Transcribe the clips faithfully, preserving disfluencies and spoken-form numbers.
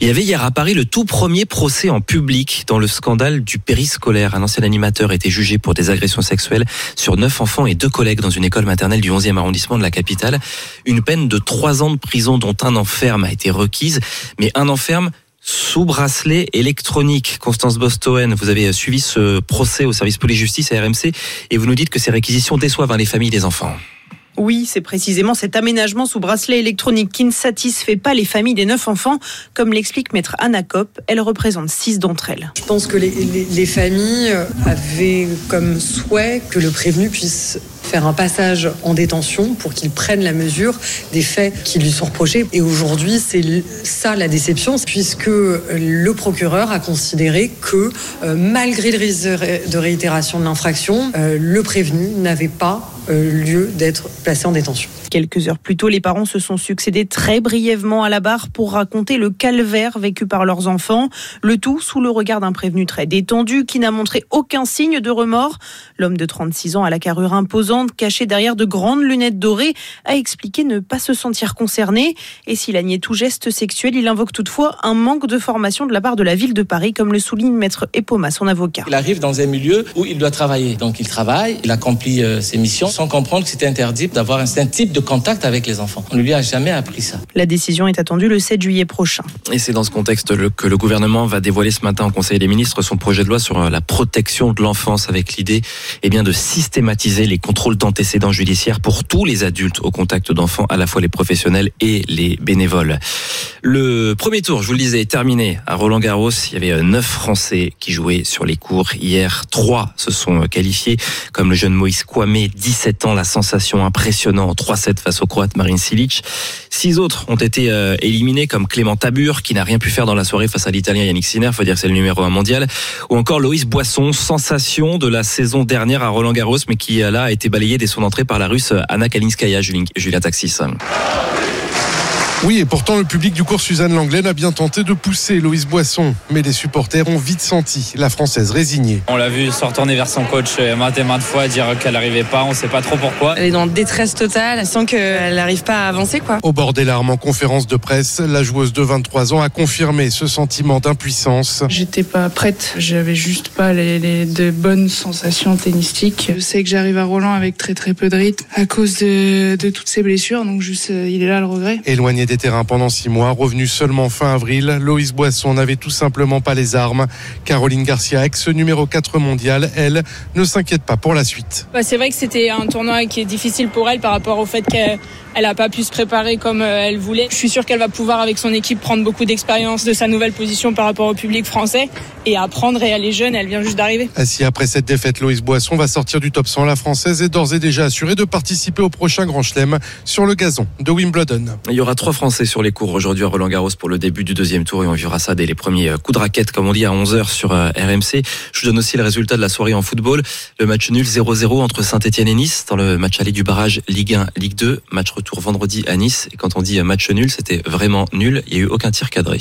Il y avait hier à Paris le tout premier procès en public dans le scandale du périscolaire. Un ancien animateur a été jugé pour des agressions sexuelles sur neuf enfants et deux collègues dans une école maternelle du onzième arrondissement de la capitale. Une peine de trois ans de prison dont un an ferme a été requise, mais un an ferme sous bracelet électronique. Constance Bostoen, vous avez suivi ce procès au service police-justice à R M C et vous nous dites que ces réquisitions déçoivent les familles des enfants. Oui, c'est précisément cet aménagement sous bracelet électronique qui ne satisfait pas les familles des neuf enfants, comme l'explique maître Anna Kopp. Elle représente six d'entre elles. Je pense que les, les, les familles avaient comme souhait que le prévenu puisse faire un passage en détention pour qu'il prenne la mesure des faits qui lui sont reprochés. Et aujourd'hui, c'est ça la déception, puisque le procureur a considéré que euh, malgré le risque de réitération de l'infraction, euh, le prévenu n'avait pas euh, lieu d'être placé en détention. Quelques heures plus tôt, les parents se sont succédés très brièvement à la barre pour raconter le calvaire vécu par leurs enfants. Le tout sous le regard d'un prévenu très détendu qui n'a montré aucun signe de remords. L'homme de trente-six ans à la carrure imposante, caché derrière de grandes lunettes dorées, a expliqué ne pas se sentir concerné. Et s'il a nié tout geste sexuel, il invoque toutefois un manque de formation de la part de la ville de Paris, comme le souligne maître Epoma, son avocat. Il arrive dans un milieu où il doit travailler. Donc il travaille, il accomplit euh, ses missions sans comprendre que c'était interdit d'avoir un certain type de contact avec les enfants. On ne lui a jamais appris ça. La décision est attendue le sept juillet prochain. Et c'est dans ce contexte que le gouvernement va dévoiler ce matin au Conseil des ministres son projet de loi sur la protection de l'enfance, avec l'idée eh bien, de systématiser les contrôles d'antécédents judiciaires pour tous les adultes au contact d'enfants, à la fois les professionnels et les bénévoles. Le premier tour, je vous le disais, est terminé à Roland-Garros. Il y avait neuf Français qui jouaient sur les courts hier. Trois se sont qualifiés, comme le jeune Moïse Kouamé, dix-sept ans, la sensation impressionnante, trois sept face au Croate Marin Cilic. Six autres ont été euh, éliminés, comme Clément Tabur, qui n'a rien pu faire dans la soirée face à l'Italien Yannick Sinner, faut dire que c'est le numéro un mondial, ou encore Loïs Boisson, sensation de la saison dernière à Roland-Garros, mais qui là a été balayé dès son entrée par la Russe Anna Kalinskaya, Julia Taxis. Oui, et pourtant le public du cours Suzanne Lenglen a bien tenté de pousser Loïs Boisson, mais les supporters ont vite senti la Française résignée. On l'a vu se retourner vers son coach maintes et maintes fois, dire qu'elle n'arrivait pas, on ne sait pas trop pourquoi. Elle est dans détresse totale, elle sent qu'elle n'arrive pas à avancer, quoi. Au bord des larmes en conférence de presse, la joueuse de vingt-trois ans a confirmé ce sentiment d'impuissance. J'étais pas prête, j'avais juste pas les, les de bonnes sensations tennistiques. Je sais que j'arrive à Roland avec très très peu de rythme à cause de, de toutes ces blessures, donc juste il est là le regret. Éloigné des terrains pendant six mois, revenu seulement fin avril, Loïs Boisson n'avait tout simplement pas les armes. Caroline Garcia, ex numéro quatre mondial, elle, ne s'inquiète pas pour la suite. Bah, c'est vrai que c'était un tournoi qui est difficile pour elle par rapport au fait qu'elle elle n'a pas pu se préparer comme elle voulait. Je suis sûre qu'elle va pouvoir, avec son équipe, prendre beaucoup d'expérience de sa nouvelle position par rapport au public français et apprendre. Et elle est jeune, elle vient juste d'arriver. Si après cette défaite, Loïs Boisson va sortir du top cent, la Française est d'ores et déjà assurée de participer au prochain Grand Chelem sur le gazon de Wimbledon. Il y aura trois Français sur les cours aujourd'hui à Roland-Garros pour le début du deuxième tour et on vivra ça dès les premiers coups de raquette, comme on dit, à onze heures sur R M C. Je vous donne aussi le résultat de la soirée en football. Le match nul zéro zéro entre Saint-Etienne et Nice dans le match aller du barrage Ligue un, Ligue deux. Match retour vendredi à Nice. Et quand on dit match nul, c'était vraiment nul. Il n'y a eu aucun tir cadré.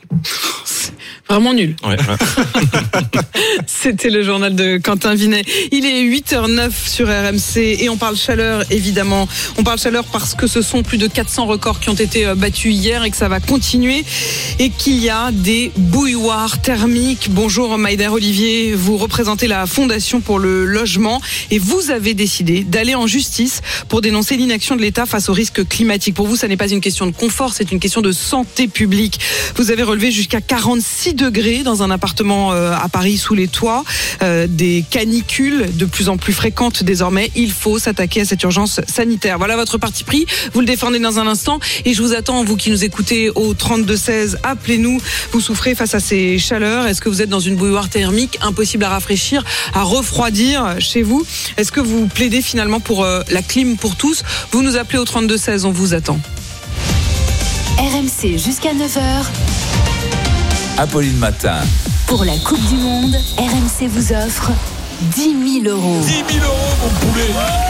Vraiment nul. Ouais, ouais. C'était le journal de Quentin Vinet. Il est huit heures neuf sur R M C et on parle chaleur, évidemment. On parle chaleur parce que ce sont plus de quatre cents records qui ont été battus hier et que ça va continuer et qu'il y a des bouilloires thermiques. Bonjour Maïder Olivier, vous représentez la Fondation pour le logement et vous avez décidé d'aller en justice pour dénoncer l'inaction de l'État face aux risques climatiques. Pour vous, ça n'est pas une question de confort, c'est une question de santé publique. Vous avez relevé jusqu'à quarante-six degrés dans un appartement à Paris sous les toits, euh, des canicules de plus en plus fréquentes désormais. Il faut s'attaquer à cette urgence sanitaire. Voilà votre parti pris. Vous le défendez dans un instant et je vous attends, vous qui nous écoutez au trente-deux seize, appelez-nous. Vous souffrez face à ces chaleurs. Est-ce que vous êtes dans une bouilloire thermique impossible à rafraîchir, à refroidir chez vous? Est-ce que vous plaidez finalement pour euh, la clim pour tous? Vous nous appelez au trente-deux seize, on vous attend. R M C jusqu'à neuf heures. Apolline Matin. Pour la Coupe du Monde, R M C vous offre dix mille euros. dix mille euros, mon poulet.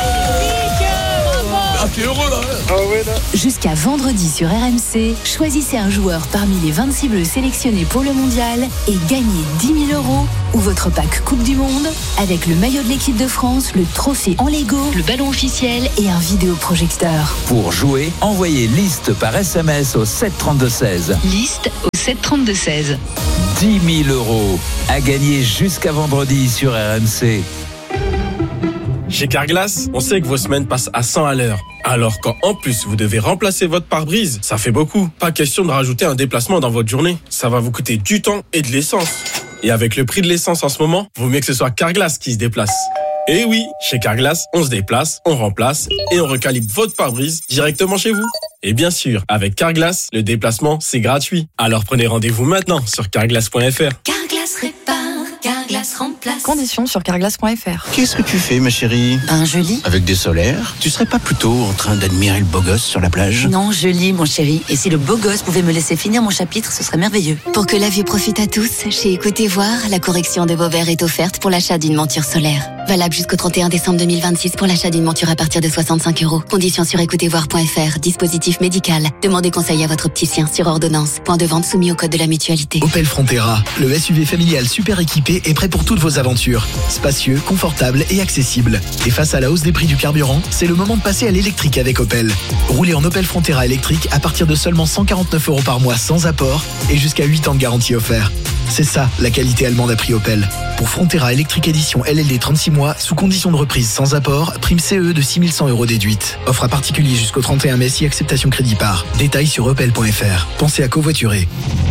Ah, t'es heureux là, ah ouais, là. Jusqu'à vendredi sur R M C, choisissez un joueur parmi les vingt-six bleus sélectionnés pour le mondial et gagnez dix mille euros ou votre pack Coupe du Monde avec le maillot de l'équipe de France, le trophée en Lego, le ballon officiel et un vidéoprojecteur. Pour jouer, envoyez liste par S M S au sept trente-deux seize. Liste au sept trente-deux seize. dix mille euros à gagner jusqu'à vendredi sur R M C. Chez Carglass, on sait que vos semaines passent à cent à l'heure. Alors quand en plus vous devez remplacer votre pare-brise, ça fait beaucoup. Pas question de rajouter un déplacement dans votre journée. Ça va vous coûter du temps et de l'essence. Et avec le prix de l'essence en ce moment, vaut mieux que ce soit Carglass qui se déplace. Et oui, chez Carglass, on se déplace, on remplace et on recalibre votre pare-brise directement chez vous. Et bien sûr, avec Carglass, le déplacement, c'est gratuit. Alors prenez rendez-vous maintenant sur carglass point f r. Carglass répare, Carglass remplace. Conditions sur carglass point f r. Qu'est-ce que tu fais, ma chérie? Ben, je lis. Avec des solaires? Tu serais pas plutôt en train d'admirer le beau gosse sur la plage? Non, je lis, mon chéri. Et si le beau gosse pouvait me laisser finir mon chapitre, ce serait merveilleux. Pour que la vue profite à tous, chez Écoutez Voir, la correction de vos verres est offerte pour l'achat d'une monture solaire. Valable jusqu'au trente et un décembre deux mille vingt-six pour l'achat d'une monture à partir de soixante-cinq euros. Conditions sur écoutez voir point f r. Dispositif médical. Demandez conseil à votre opticien sur ordonnance. Point de vente soumis au code de la mutualité. Opel Frontera, le S U V familial super équipé est prêt pour toutes vos aventures. Spacieux, confortable et accessible. Et face à la hausse des prix du carburant, c'est le moment de passer à l'électrique avec Opel. Roulez en Opel Frontera électrique à partir de seulement cent quarante-neuf euros par mois sans apport et jusqu'à huit ans de garantie offert. C'est ça, la qualité allemande à prix Opel. Pour Frontera électrique édition L L D trente-six mois, sous condition de reprise sans apport, prime C E de six mille cent euros déduite. Offre à particulier jusqu'au trente et un mai si acceptation crédit par. Détails sur opel point f r. Pensez à covoiturer.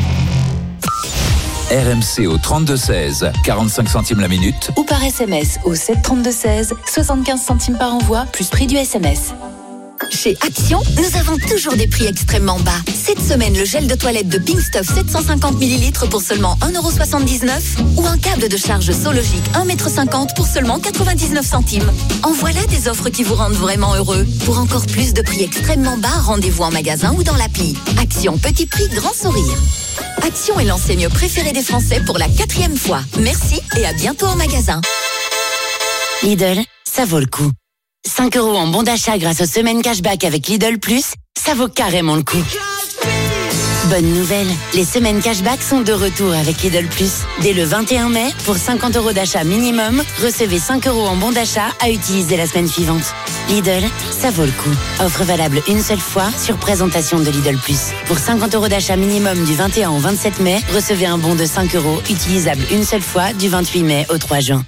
R M C au trente-deux seize, quarante-cinq centimes la minute. Ou par S M S au sept trente-deux seize, soixante-quinze centimes par envoi, plus prix du S M S. Chez Action, nous avons toujours des prix extrêmement bas. Cette semaine, le gel de toilette de Pink Stuff sept cent cinquante millilitres pour seulement un euro soixante-dix-neuf ou un câble de charge Sologic un mètre cinquante pour seulement quatre-vingt-dix-neuf centimes. En voilà des offres qui vous rendent vraiment heureux. Pour encore plus de prix extrêmement bas, rendez-vous en magasin ou dans l'appli. Action, petit prix, grand sourire. Action est l'enseigne préférée des Français pour la quatrième fois. Merci et à bientôt en magasin. Lidl, ça vaut le coup. cinq euros en bon d'achat grâce aux semaines cashback avec Lidl Plus, ça vaut carrément le coup. Bonne nouvelle, les semaines cashback sont de retour avec Lidl Plus. Dès le vingt et un mai, pour cinquante euros d'achat minimum, recevez cinq euros en bon d'achat à utiliser la semaine suivante. Lidl, ça vaut le coup. Offre valable une seule fois sur présentation de Lidl Plus. Pour cinquante euros d'achat minimum du vingt et un au vingt-sept mai, recevez un bon de cinq euros utilisable une seule fois du vingt-huit mai au trois juin.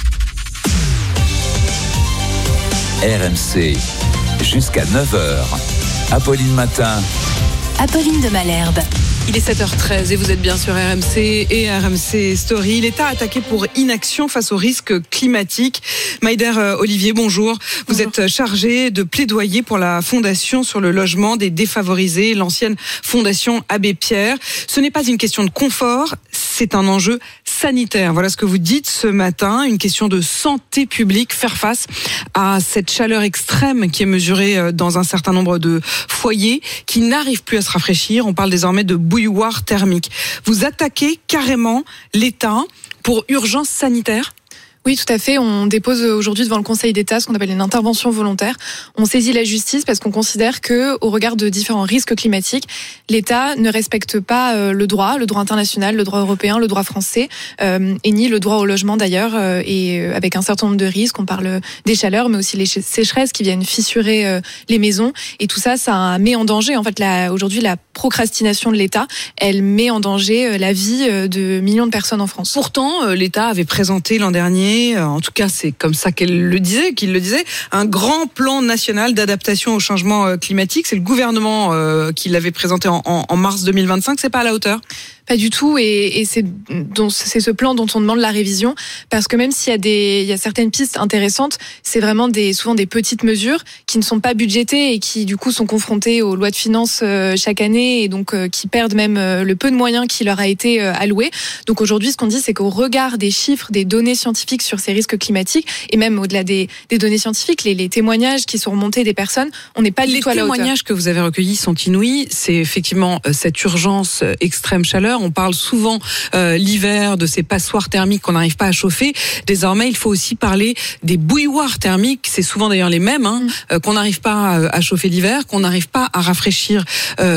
R M C, jusqu'à neuf heures. Apolline Matin. Apolline de Malherbe. Il est sept heures treize et vous êtes bien sur R M C et R M C Story. L'État attaqué pour inaction face aux risques climatiques. Maïder Olivier, bonjour. Vous bonjour. Êtes chargé de plaidoyer pour la Fondation sur le logement des défavorisés, l'ancienne Fondation Abbé Pierre. Ce n'est pas une question de confort, c'est un enjeu sanitaire. Voilà ce que vous dites ce matin, une question de santé publique, faire face à cette chaleur extrême qui est mesurée dans un certain nombre de foyers qui n'arrivent plus à se rafraîchir. On parle désormais de bouilloire thermique. Vous attaquez carrément l'État pour urgence sanitaire ? Oui, tout à fait. On dépose aujourd'hui devant le Conseil d'État ce qu'on appelle une intervention volontaire. On saisit la justice parce qu'on considère que, au regard de différents risques climatiques, l'État ne respecte pas le droit, le droit international, le droit européen, le droit français, euh, et ni le droit au logement d'ailleurs. Euh, et avec un certain nombre de risques, on parle des chaleurs, mais aussi les sécheresses qui viennent fissurer euh, les maisons. Et tout ça, ça met en danger. En fait, la, aujourd'hui, la procrastination de l'État, elle met en danger la vie de millions de personnes en France. Pourtant, l'État avait présenté l'an dernier, en tout cas c'est comme ça qu'elle le disait, qu'il le disait, un grand plan national d'adaptation au changement climatique. C'est le gouvernement euh, qui l'avait présenté en, en, en mars deux mille vingt-cinq. C'est pas à la hauteur ? Pas du tout, et, et c'est, donc, c'est ce plan dont on demande la révision, parce que même s'il y a des, il y a certaines pistes intéressantes, c'est vraiment des, souvent des petites mesures qui ne sont pas budgétées et qui du coup sont confrontées aux lois de finances euh, chaque année et donc euh, qui perdent même euh, le peu de moyens qui leur a été euh, alloué. Donc aujourd'hui, ce qu'on dit, c'est qu'au regard des chiffres, des données scientifiques sur ces risques climatiques et même au-delà des, des données scientifiques, les, les témoignages qui sont remontés des personnes, on n'est pas du tout à la hauteur. Les témoignages que vous avez recueillis sont inouïs. C'est effectivement euh, cette urgence euh, extrême chaleur. On parle souvent euh, l'hiver de ces passoires thermiques qu'on n'arrive pas à chauffer. Désormais, il faut aussi parler des bouilloires thermiques. C'est souvent d'ailleurs les mêmes, hein, mmh. euh, qu'on n'arrive pas à, à chauffer l'hiver, qu'on n'arrive pas à rafraîchir euh, l'été.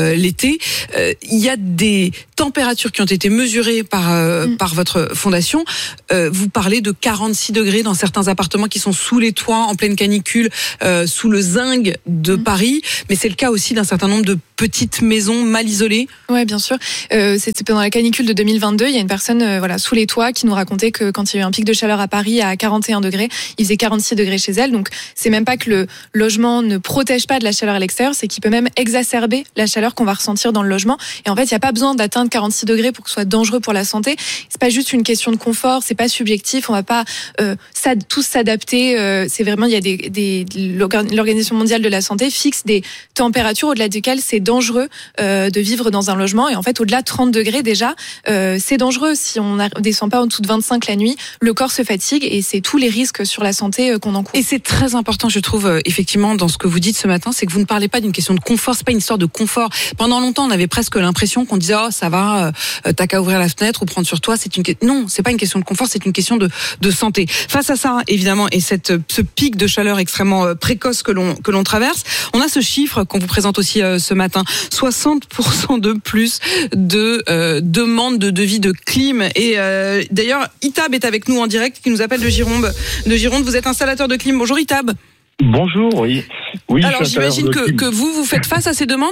réalité. Euh, il y a des températures qui ont été mesurées par euh, mm. par votre fondation. Euh, vous parlez de quarante-six degrés dans certains appartements qui sont sous les toits, en pleine canicule, euh, sous le zinc de mm. Paris. Mais c'est le cas aussi d'un certain nombre de petites maisons mal isolées. Ouais, bien sûr. Euh, c'était pendant la canicule de deux mille vingt-deux. Il y a une personne, euh, voilà, sous les toits, qui nous racontait que quand il y a eu un pic de chaleur à Paris à quarante et un degrés, il faisait quarante-six degrés chez elle. Donc, c'est même pas que le logement ne protège pas de la chaleur à l'extérieur, c'est qu'il peut même exacerber la chaleur qu'on va ressentir dans le logement. Et en fait, il n'y a pas besoin d'atteindre quarante-six degrés pour que ce soit dangereux pour la santé. C'est pas juste une question de confort, c'est pas subjectif. On va pas euh, s'ad- tous s'adapter. Euh, c'est vraiment, il y a des, des l'Organisation mondiale de la santé fixe des températures au-delà desquelles c'est dangereux euh, de vivre dans un logement. Et en fait, au-delà de trente degrés déjà, euh, c'est dangereux. Si on ne descend pas en dessous de vingt-cinq la nuit, le corps se fatigue et c'est tous les risques sur la santé euh, qu'on encourt. Et c'est très important, je trouve, euh, effectivement, dans ce que vous dites ce matin, c'est que vous ne parlez pas d'une question de confort. C'est pas une histoire de confort. Pendant longtemps, on avait presque l'impression qu'on disait, oh, ça va, euh, t'as qu'à ouvrir la fenêtre ou prendre sur toi. C'est une non, c'est pas une question de confort, c'est une question de de santé. Face à ça, évidemment, et cette ce pic de chaleur extrêmement euh, précoce que l'on que l'on traverse, on a ce chiffre qu'on vous présente aussi euh, ce matin, soixante pour cent de plus de euh, demandes de devis de clim. Et euh, d'ailleurs, Itab est avec nous en direct, qui nous appelle de Gironde. De Gironde, vous êtes installateur de clim. Bonjour Itab. Bonjour, oui. Oui. Alors j'imagine que, que vous, vous faites face à ces demandes ?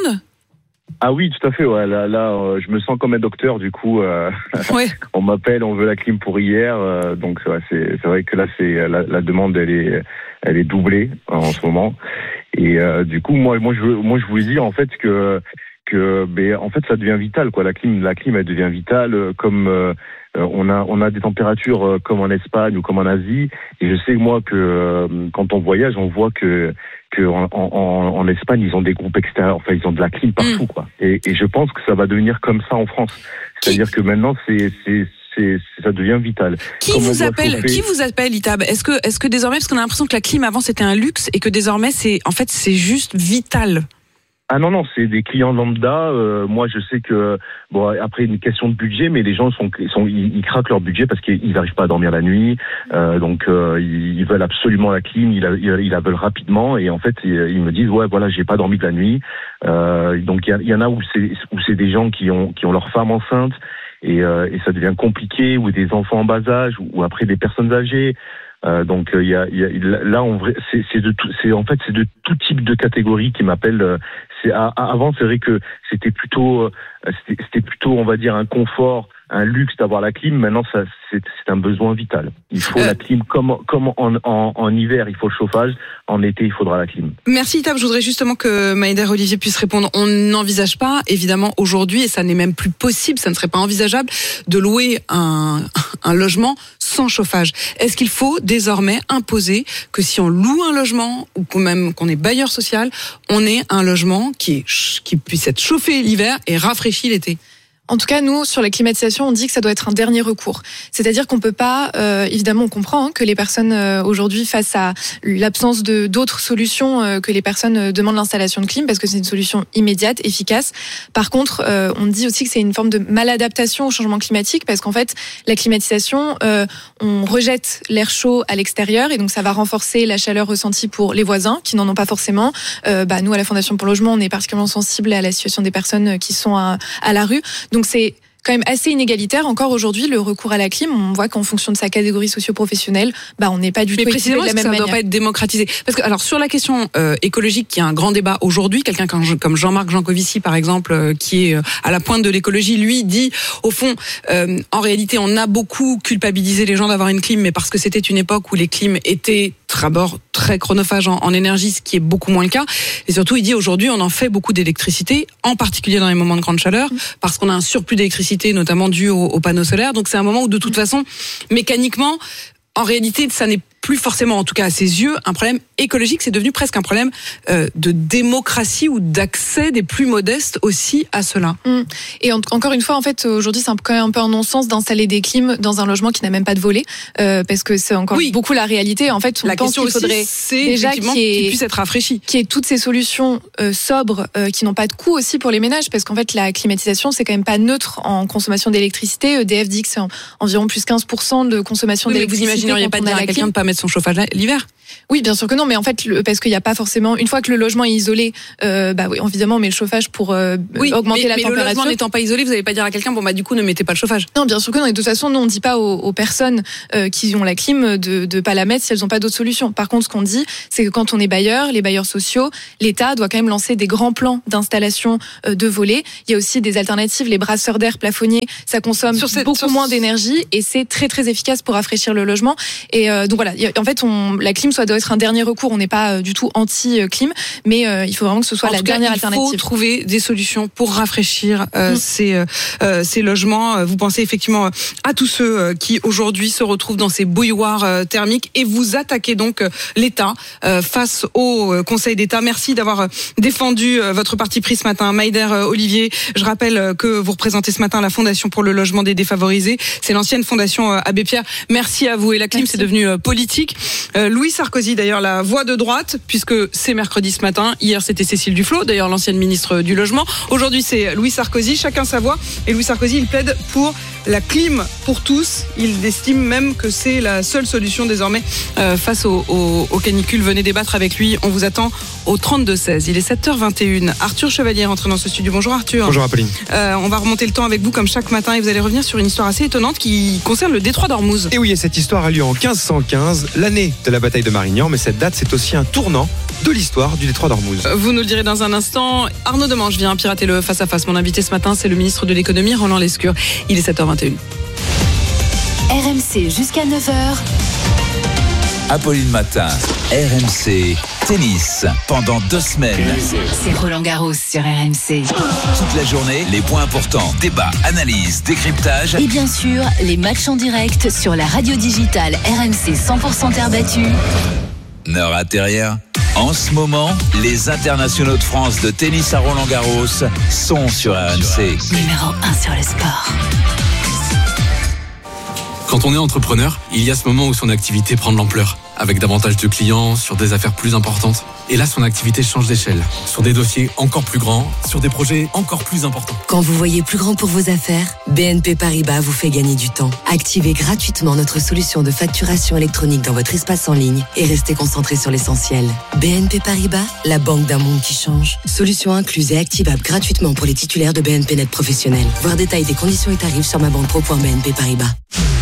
Ah oui, tout à fait. Ouais. Là, là euh, je me sens comme un docteur. Du coup, euh, ouais. on m'appelle, on veut la clim pour hier. Euh, donc ouais, c'est, c'est vrai que là, c'est la, la demande, elle est, elle est doublée en ce moment. Et euh, du coup, moi, moi, je, moi, je voulais dire en fait que, que, ben, en fait, ça devient vital, quoi. La clim, la clim, elle devient vitale, comme euh, on a, on a des températures euh, comme en Espagne ou comme en Asie. Et je sais moi que euh, quand on voyage, on voit que que en, en, en Espagne, ils ont des groupes extérieurs, enfin ils ont de la clim partout, mmh. quoi. Et, et je pense que ça va devenir comme ça en France. C'est-à-dire qui... que maintenant, c'est, c'est, c'est, ça devient vital. Qui Comme vous appelle chauffer... Qui vous appelle, Itab ? Est-ce que, est-ce que désormais, parce qu'on a l'impression que la clim avant c'était un luxe et que désormais c'est, en fait, c'est juste vital. Ah non, non, c'est des clients lambda. Euh, moi, je sais que, bon, après, une question de budget, mais les gens sont, sont ils, ils craquent leur budget parce qu'ils n'arrivent pas à dormir la nuit. Euh, donc, euh, ils veulent absolument la clim, ils la, ils la veulent rapidement. Et en fait, ils, ils me disent, ouais, voilà, j'ai pas dormi de la nuit. Euh, donc, il y, y en a où c'est, où c'est des gens qui ont, qui ont leur femme enceinte et, euh, et ça devient compliqué, ou des enfants en bas âge, ou après des personnes âgées. Euh, donc il y a, y a là on vrai c'est c'est de tout c'est en fait c'est de tout type de catégories qui m'appellent. C'est à, avant c'est vrai que c'était plutôt c'était, c'était plutôt on va dire un confort, un luxe d'avoir la clim. Maintenant ça c'est, c'est un besoin vital. Il faut euh... la clim comme comme en, en en hiver il faut le chauffage, en été il faudra la clim. Merci Itab, je voudrais justement que Maïder Olivier puisse répondre. On n'envisage pas évidemment aujourd'hui, et ça n'est même plus possible, ça ne serait pas envisageable de louer un un logement sans chauffage. Est-ce qu'il faut désormais imposer que si on loue un logement ou qu'on même qu'on est bailleur social, on ait un logement qui est, qui puisse être chauffé l'hiver et rafraîchi l'été? En tout cas, nous, sur la climatisation, on dit que ça doit être un dernier recours. C'est-à-dire qu'on peut pas, euh, évidemment, on comprend hein, que les personnes euh, aujourd'hui, face à l'absence de d'autres solutions, euh, que les personnes euh, demandent l'installation de clim parce que c'est une solution immédiate, efficace. Par contre, euh, on dit aussi que c'est une forme de maladaptation au changement climatique parce qu'en fait, la climatisation, euh, on rejette l'air chaud à l'extérieur et donc ça va renforcer la chaleur ressentie pour les voisins qui n'en ont pas forcément. Euh, bah, nous, à la Fondation pour le Logement, on est particulièrement sensible à la situation des personnes qui sont à, à la rue. Donc c'est quand même assez inégalitaire encore aujourd'hui le recours à la clim. On voit qu'en fonction de sa catégorie socio-professionnelle, bah on n'est pas du Mais tout équipé de la même ça manière. Ça doit pas être démocratisé. Parce que alors sur la question euh, écologique, qui a un grand débat aujourd'hui, quelqu'un comme Jean-Marc Jancovici par exemple, euh, qui est à la pointe de l'écologie, lui dit au fond, euh, en réalité, on a beaucoup culpabilisé les gens d'avoir une clim, mais parce que c'était une époque où les clims étaient d'abord très chronophages en, en énergie, ce qui est beaucoup moins le cas. Et surtout, il dit aujourd'hui, on en fait beaucoup d'électricité, en particulier dans les moments de grande chaleur, parce qu'on a un surplus d'électricité, notamment dû aux, aux panneaux solaires. Donc c'est un moment où, de toute façon, mécaniquement, en réalité, ça n'est plus forcément, en tout cas à ses yeux, un problème écologique. C'est devenu presque un problème euh, de démocratie ou d'accès des plus modestes aussi à cela. Mmh. Et en, encore une fois, en fait, aujourd'hui, c'est quand même un peu un non-sens d'installer des clims dans un logement qui n'a même pas de volet, euh, parce que c'est encore oui. beaucoup la réalité. En fait, on la pense qu'il faudrait c'est déjà qu'il, y ait, qu'il puisse être rafraîchi, qu'il y ait toutes ces solutions euh, sobres euh, qui n'ont pas de coût aussi pour les ménages, parce qu'en fait, la climatisation, c'est quand même pas neutre en consommation d'électricité. E D F dit que c'est en, environ plus quinze pour cent de consommation oui, d'électricité. Vous imagineriez pas de dire à quelqu'un de pas mettre son chauffage l'hiver? Oui, bien sûr que non, mais en fait, le, parce qu'il n'y a pas forcément, une fois que le logement est isolé, euh, bah oui, évidemment, on met le chauffage pour euh, oui, augmenter mais, la mais température. Le logement n'étant pas isolé, vous n'allez pas dire à quelqu'un, bon bah du coup, ne mettez pas le chauffage. Non, bien sûr que non. Et de toute façon, nous, on ne dit pas aux, aux personnes euh, qui ont la clim de ne pas la mettre si elles n'ont pas d'autres solutions. Par contre, ce qu'on dit, c'est que quand on est bailleur, les bailleurs sociaux, l'État doit quand même lancer des grands plans d'installation euh, de volets. Il y a aussi des alternatives, les brasseurs d'air plafonniers, ça consomme sur cette, beaucoup sur... moins d'énergie et c'est très très efficace pour rafraîchir le logement. Et euh, donc voilà, en fait, on, la clim soit doit être un dernier recours. On n'est pas euh, du tout anti-clim, mais euh, il faut vraiment que ce soit en la tout cas, dernière il alternative. Il faut trouver des solutions pour rafraîchir euh, mmh. ces, euh, ces logements. Vous pensez effectivement à tous ceux qui aujourd'hui se retrouvent dans ces bouilloires euh, thermiques et vous attaquez donc euh, l'État euh, face au euh, Conseil d'État. Merci d'avoir euh, défendu euh, votre parti pris ce matin. Maïder euh, Olivier, je rappelle euh, que vous représentez ce matin la Fondation pour le logement des défavorisés. C'est l'ancienne Fondation euh, Abbé Pierre. Merci à vous. Et la clim, Merci. C'est devenu euh, politique. Euh, Louis Sarkozy, d'ailleurs, la voix de droite, puisque c'est mercredi ce matin. Hier, c'était Cécile Duflot, d'ailleurs l'ancienne ministre du Logement. Aujourd'hui, c'est Louis Sarkozy. Chacun sa voix. Et Louis Sarkozy, il plaide pour la clim pour tous. Il estime même que c'est la seule solution désormais euh, face aux au, au canicules. Venez débattre avec lui. On vous attend au trente-deux seize. Il est sept heures vingt et une. Arthur Chevalier est rentré dans ce studio. Bonjour Arthur. Bonjour Apolline. Euh, on va remonter le temps avec vous comme chaque matin et vous allez revenir sur une histoire assez étonnante qui concerne le détroit d'Ormuz. Et oui, et cette histoire a lieu en quinze cent quinze, l'année de la bataille de Marignan, mais cette date c'est aussi un tournant de l'histoire du détroit d'Ormuz. Vous nous le direz dans un instant. Arnaud Demange vient pirater le face-à-face. Mon invité ce matin, c'est le ministre de l'économie, Roland Lescure. Il est sept heures vingt et une. R M C jusqu'à neuf heures. Apolline Matin, R M C, tennis, pendant deux semaines. C'est Roland Garros sur R M C. Toute la journée, les points importants, débats, analyses, décryptage. Et bien sûr, les matchs en direct sur la radio digitale R M C cent pour cent terre battue. Ne ratez rien. En ce moment, les internationaux de France de tennis à Roland Garros sont sur R M C. Numéro un sur le sport. Quand on est entrepreneur, il y a ce moment où son activité prend de l'ampleur, avec davantage de clients, sur des affaires plus importantes. Et là, son activité change d'échelle, sur des dossiers encore plus grands, sur des projets encore plus importants. Quand vous voyez plus grand pour vos affaires, B N P Paribas vous fait gagner du temps. Activez gratuitement notre solution de facturation électronique dans votre espace en ligne et restez concentré sur l'essentiel. B N P Paribas, la banque d'un monde qui change. Solution incluse et activable gratuitement pour les titulaires de B N P Net professionnels. Voir détail des conditions et tarifs sur ma banque pro point b n p paribas.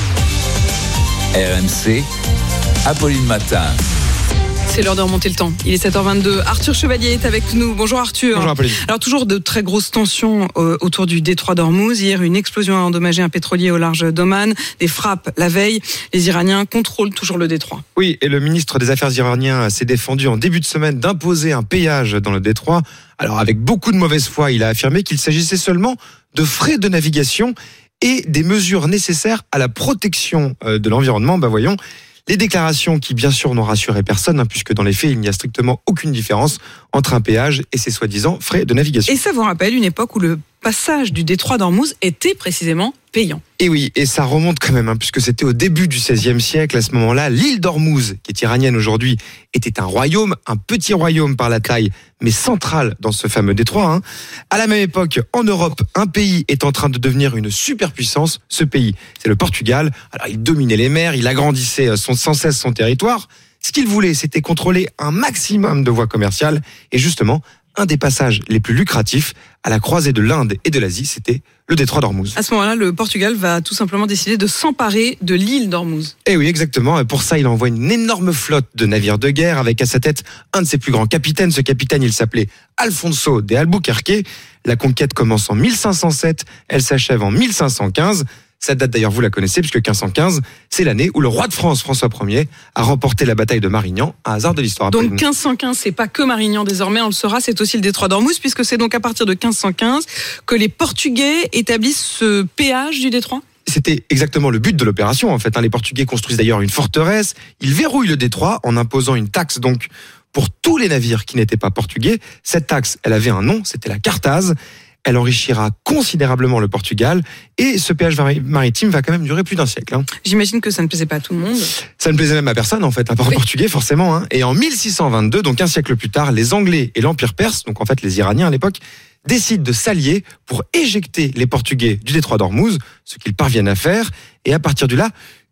R M C, Apolline Matin. C'est l'heure de remonter le temps. Il est sept heures vingt-deux. Arthur Chevalier est avec nous. Bonjour Arthur. Bonjour Apolline. Alors toujours de très grosses tensions euh, autour du détroit d'Ormuz. Hier, une explosion a endommagé un pétrolier au large d'Oman. Des frappes la veille. Les Iraniens contrôlent toujours le détroit. Oui, et le ministre des Affaires iranien s'est défendu en début de semaine d'imposer un péage dans le détroit. Alors avec beaucoup de mauvaise foi, il a affirmé qu'il s'agissait seulement de frais de navigation et des mesures nécessaires à la protection de l'environnement. Bah voyons, les déclarations qui bien sûr n'ont rassuré personne, hein, puisque dans les faits, il n'y a strictement aucune différence entre un péage et ses soi-disant frais de navigation. Et ça vous rappelle une époque où le passage du détroit d'Ormuz était précisément payant. Et oui, et ça remonte quand même, hein, puisque c'était au début du seizième siècle. À ce moment-là, l'île d'Ormuz, qui est iranienne aujourd'hui, était un royaume, un petit royaume par la taille, mais central dans ce fameux détroit. Hein. À la même époque, en Europe, un pays est en train de devenir une superpuissance. Ce pays, c'est le Portugal. Alors, il dominait les mers, il agrandissait son, sans cesse son territoire. Ce qu'il voulait, c'était contrôler un maximum de voies commerciales. Et justement, un des passages les plus lucratifs à la croisée de l'Inde et de l'Asie, c'était le détroit d'Ormuz. À ce moment-là, le Portugal va tout simplement décider de s'emparer de l'île d'Ormuz. Et oui, exactement. Pour ça, il envoie une énorme flotte de navires de guerre avec à sa tête un de ses plus grands capitaines. Ce capitaine, il s'appelait Alfonso de Albuquerque. La conquête commence en mille cinq cent sept, elle s'achève en mille cinq cent quinze. Cette date d'ailleurs, vous la connaissez, puisque quinze cent quinze, c'est l'année où le roi de France, François Ier, a remporté la bataille de Marignan, un hasard de l'histoire. Donc quinze cent quinze, c'est pas que Marignan désormais, on le saura, c'est aussi le détroit d'Ormuz, puisque c'est donc à partir de quinze cent quinze que les Portugais établissent ce péage du détroit. C'était exactement le but de l'opération, en fait. Les Portugais construisent d'ailleurs une forteresse, ils verrouillent le détroit en imposant une taxe donc pour tous les navires qui n'étaient pas portugais. Cette taxe, elle avait un nom, c'était la cartaz. Elle enrichira considérablement le Portugal et ce péage maritime va quand même durer plus d'un siècle. Hein. J'imagine que ça ne plaisait pas à tout le monde. Ça ne plaisait même à personne en fait, à part aux oui. Portugais forcément. Hein. Et en mille six cent vingt-deux, donc un siècle plus tard, les Anglais et l'Empire perse, donc en fait les Iraniens à l'époque, décident de s'allier pour éjecter les Portugais du détroit d'Ormuz, ce qu'ils parviennent à faire. Et à partir de là,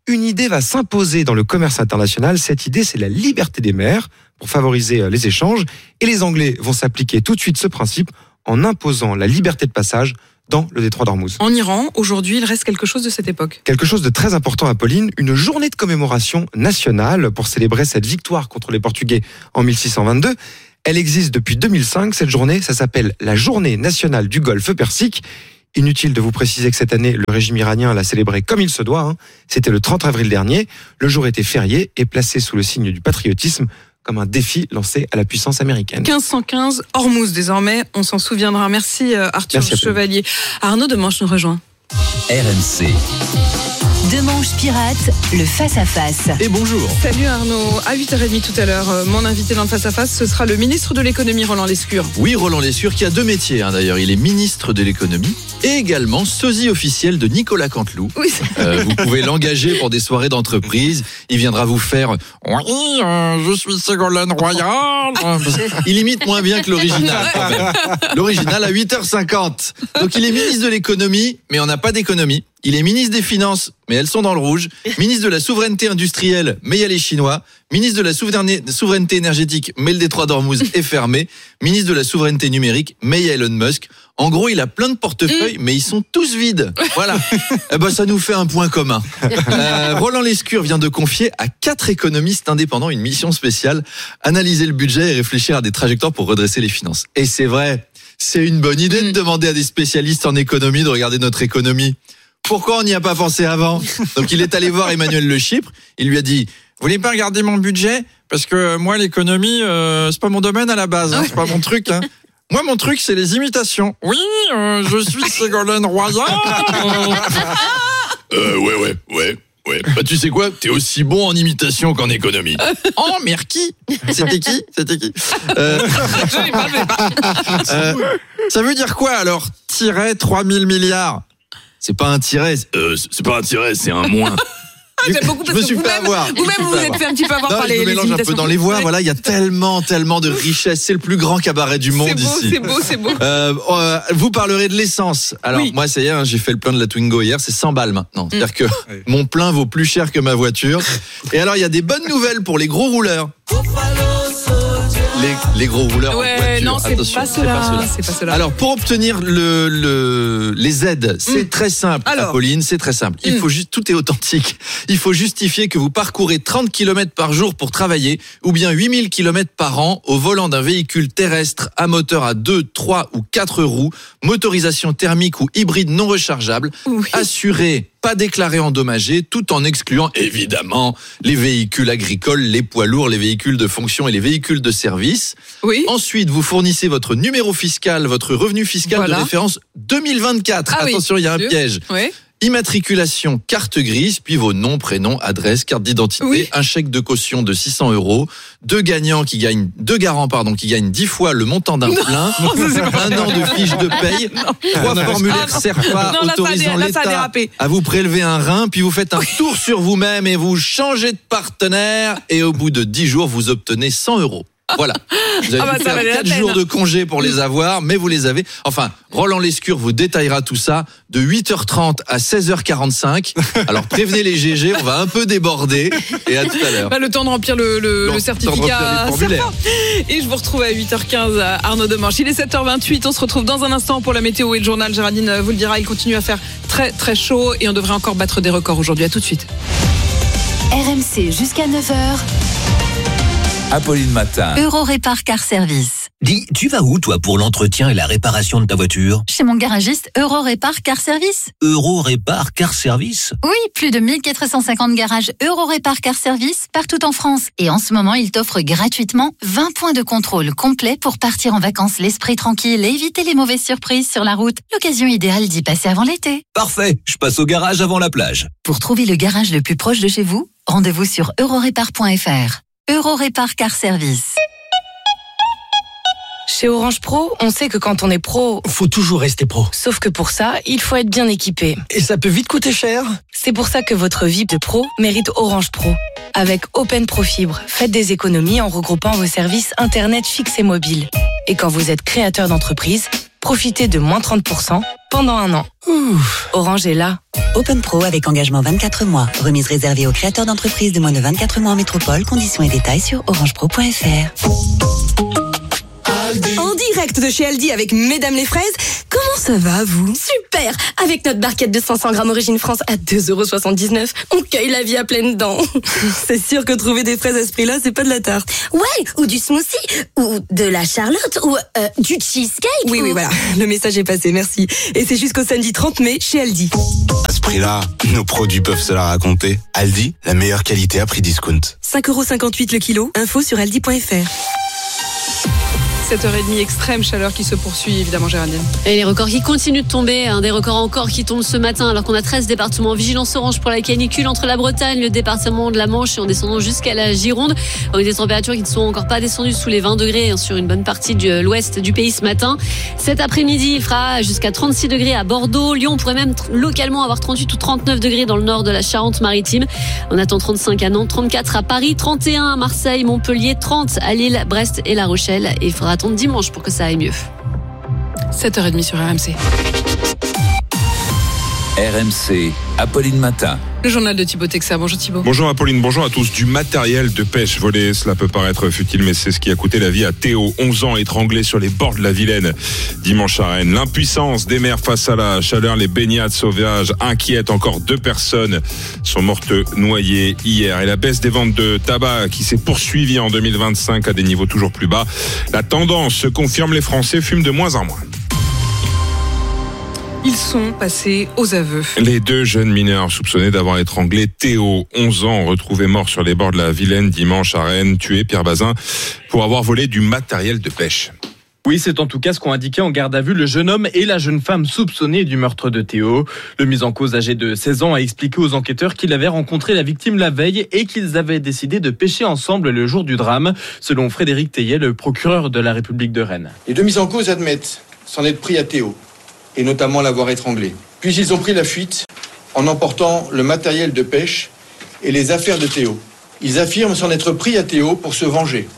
une idée va s'imposer dans le commerce international. Cette idée, c'est la liberté des mers pour favoriser les échanges. Et les Anglais vont s'appliquer tout de suite ce principe en imposant la liberté de passage dans le détroit d'Ormuz. En Iran, aujourd'hui, il reste quelque chose de cette époque. Quelque chose de très important, Apolline, une journée de commémoration nationale pour célébrer cette victoire contre les Portugais en mille six cent vingt-deux. Elle existe depuis deux mille cinq. Cette journée, ça s'appelle la Journée nationale du Golfe Persique. Inutile de vous préciser que cette année, le régime iranien l'a célébré comme il se doit. Hein. C'était le trente avril dernier. Le jour était férié et placé sous le signe du patriotisme, comme un défi lancé à la puissance américaine. quinze cent quinze, Ormuz désormais, on s'en souviendra. Merci Arthur Merci Chevalier. Arnaud Demanche nous rejoint. R M C. Demanche Pirate, le face-à-face. Et bonjour. Salut Arnaud. À huit heures trente tout à l'heure, mon invité dans le face-à-face, ce sera le ministre de l'économie, Roland Lescure. Oui, Roland Lescure, qui a deux métiers hein, d'ailleurs. Il est ministre de l'économie et également sosie officiel de Nicolas Canteloup. Oui. Euh, vous pouvez l'engager pour des soirées d'entreprise. Il viendra vous faire « Oui, euh, je suis Ségolène Royal ». Il imite moins bien que l'original quand même. L'original à huit heures cinquante. Donc il est ministre de l'économie, mais on n'a pas d'économie. Il est ministre des Finances, mais elles sont dans le rouge. Ministre de la Souveraineté industrielle, mais il y a les Chinois. Ministre de la Souveraineté énergétique, mais le détroit d'Ormuz est fermé. Ministre de la Souveraineté numérique, mais il y a Elon Musk. En gros, il a plein de portefeuilles, mais ils sont tous vides. Voilà. Eh ben, ça nous fait un point commun. Euh, Roland Lescure vient de confier à quatre économistes indépendants une mission spéciale, analyser le budget et réfléchir à des trajectoires pour redresser les finances. Et c'est vrai, c'est une bonne idée de demander à des spécialistes en économie de regarder notre économie. Pourquoi on n'y a pas pensé avant? Donc il est allé voir Emmanuel Le Chypre, il lui a dit « Vous voulez pas regarder mon budget? Parce que moi l'économie, euh, c'est pas mon domaine à la base, hein, c'est pas mon truc. Hein. Moi mon truc c'est les imitations. Oui, euh, je suis Ségolène Royal. euh, ouais, ouais, ouais. Ouais. Bah tu sais quoi, t'es aussi bon en imitation qu'en économie. Oh, Merki. C'était qui? C'était qui euh... Je l'ai pas, je l'ai pas. Euh, ça veut dire quoi alors? Tiret trois mille milliards. C'est pas un tiret, euh, c'est pas un tiret, c'est un moins. J'aime beaucoup parce je me suis que fait avoir. Vous-même, vous vous êtes fait un petit peu avoir non, par je les, me les mélange un peu dans les voix. Voilà, il y a tellement, tellement de richesse. C'est le plus grand cabaret du monde c'est beau, ici. C'est beau, c'est beau. Euh, euh, vous parlerez de l'essence. Alors oui. Moi, ça y est, hein, j'ai fait le plein de la Twingo hier. C'est cent balles maintenant. C'est-à-dire que oui. Mon plein vaut plus cher que ma voiture. Et alors, il y a des bonnes nouvelles pour les gros rouleurs. Les, les gros rouleurs ouais, en voiture. Non, c'est attention, pas cela, c'est pas cela. C'est pas cela. Alors, pour obtenir le, le, les aides, c'est mmh. très simple, Alors. Apolline, c'est très simple. Il mmh. faut juste, tout est authentique. Il faut justifier que vous parcourez trente kilomètres par jour pour travailler ou bien huit mille kilomètres par an au volant d'un véhicule terrestre à moteur à deux, trois ou quatre roues, motorisation thermique ou hybride non rechargeable, oui. assuré, pas déclaré endommagé, tout en excluant évidemment les véhicules agricoles, les poids lourds, les véhicules de fonction et les véhicules de service. Oui. Ensuite, vous fournissez votre numéro fiscal, votre revenu fiscal voilà. de référence deux mille vingt-quatre. Ah Attention, oui, il y a un piège. Oui. Immatriculation, carte grise, puis vos noms, prénoms, adresse, carte d'identité, oui. un chèque de caution de six cents euros, deux gagnants qui gagnent, deux garants, pardon, qui gagnent dix fois le montant d'un plein, un an de fiche de paye, non. trois non, formulaires ah, Serpa non, autorisant l'État à vous prélever un rein, puis vous faites un tour sur vous-même et vous changez de partenaire et au bout de dix jours, vous obtenez cent euros. Voilà. Vous avez ah bah, faire quatre jours de congé pour les avoir, mais vous les avez. Enfin, Roland Lescure vous détaillera tout ça de huit heures trente à seize heures quarante-cinq. Alors prévenez les G G, on va un peu déborder. Et à tout à l'heure. Bah, le temps de remplir le, le, le certificat. Et je vous retrouve à huit heures quinze à Arnaud Demanche. Il est sept heures vingt-huit. On se retrouve dans un instant pour la météo et le journal. Géraldine vous le dira, il continue à faire très très chaud et on devrait encore battre des records aujourd'hui. À tout de suite. R M C jusqu'à neuf heures. Apolline Matin. Eurorépar Car Service. Dis, tu vas où toi pour l'entretien et la réparation de ta voiture? Chez mon garagiste Eurorépar Car Service. Eurorépar Car Service? Oui, plus de mille quatre cent cinquante garages Eurorépar Car Service partout en France. Et en ce moment, ils t'offrent gratuitement vingt points de contrôle complets pour partir en vacances l'esprit tranquille et éviter les mauvaises surprises sur la route. L'occasion idéale d'y passer avant l'été. Parfait, je passe au garage avant la plage. Pour trouver le garage le plus proche de chez vous, rendez-vous sur eurorépar point f r. Eurorépar Car Service. Chez Orange Pro, on sait que quand on est pro, faut toujours rester pro. Sauf que pour ça, il faut être bien équipé. Et ça peut vite coûter cher. C'est pour ça que votre vie de pro mérite Orange Pro. Avec Open Pro Fibre, faites des économies en regroupant vos services Internet fixes et mobiles. Et quand vous êtes créateur d'entreprise, profitez de moins trente pour cent pendant un an. Ouf. Orange est là. Open Pro avec engagement vingt-quatre mois. Remise réservée aux créateurs d'entreprises de moins de vingt-quatre mois en métropole. Conditions et détails sur orangepro point f r. En direct de chez Aldi avec Mesdames les fraises. Comment ça va, vous? Super! Avec notre barquette de cinq cents grammes Origine France à deux euros soixante-dix-neuf, on cueille la vie à pleines dents. C'est sûr que trouver des fraises à ce prix-là, c'est pas de la tarte. Ouais, ou du smoothie, ou de la charlotte, ou euh, du cheesecake. Oui, ou... oui, voilà. Le message est passé, merci. Et c'est jusqu'au samedi trente mai chez Aldi. À ce prix-là, nos produits peuvent se la raconter. Aldi, la meilleure qualité à prix discount. cinq euros cinquante-huit le kilo. Info sur aldi point f r. sept heures trente, extrême chaleur qui se poursuit évidemment, Géraldine. Et les records qui continuent de tomber, hein, des records encore qui tombent ce matin alors qu'on a treize départements en vigilance orange pour la canicule entre la Bretagne, le département de la Manche et en descendant jusqu'à la Gironde. On a des températures qui ne sont encore pas descendues sous les vingt degrés hein, sur une bonne partie de l'ouest du pays ce matin. Cet après-midi, il fera jusqu'à trente-six degrés à Bordeaux. Lyon pourrait même t- localement avoir trente-huit ou trente-neuf degrés dans le nord de la Charente-Maritime. On attend trente-cinq à Nantes, trente-quatre à Paris, trente et un à Marseille, Montpellier, trente à Lille, Brest et La Rochelle. Et il faudra attendre dimanche pour que ça aille mieux. sept heures trente sur R M C. R M C, Apolline Matin. Le journal de Thibaut Texer. Bonjour Thibaut. Bonjour Apolline, bonjour à tous. Du matériel de pêche volé, cela peut paraître futile, mais c'est ce qui a coûté la vie à Théo, onze ans, étranglé sur les bords de la Vilaine dimanche à Rennes. L'impuissance des mers face à la chaleur, les baignades sauvages inquiètent. Encore deux personnes sont mortes noyées hier. Et la baisse des ventes de tabac qui s'est poursuivie en deux mille vingt-cinq à des niveaux toujours plus bas. La tendance se confirme, les Français fument de moins en moins. Ils sont passés aux aveux. Les deux jeunes mineurs soupçonnés d'avoir étranglé Théo, onze ans, retrouvé mort sur les bords de la Vilaine dimanche à Rennes, tué Pierre Bazin pour avoir volé du matériel de pêche. Oui, c'est en tout cas ce qu'ont indiqué en garde à vue le jeune homme et la jeune femme soupçonnés du meurtre de Théo. Le mis en cause âgé de seize ans a expliqué aux enquêteurs qu'il avait rencontré la victime la veille et qu'ils avaient décidé de pêcher ensemble le jour du drame, selon Frédéric Théier, le procureur de la République de Rennes. Les deux mis en cause admettent s'en être pris à Théo, et notamment l'avoir étranglé. Puis ils ont pris la fuite en emportant le matériel de pêche et les affaires de Théo. Ils affirment s'en être pris à Théo pour se venger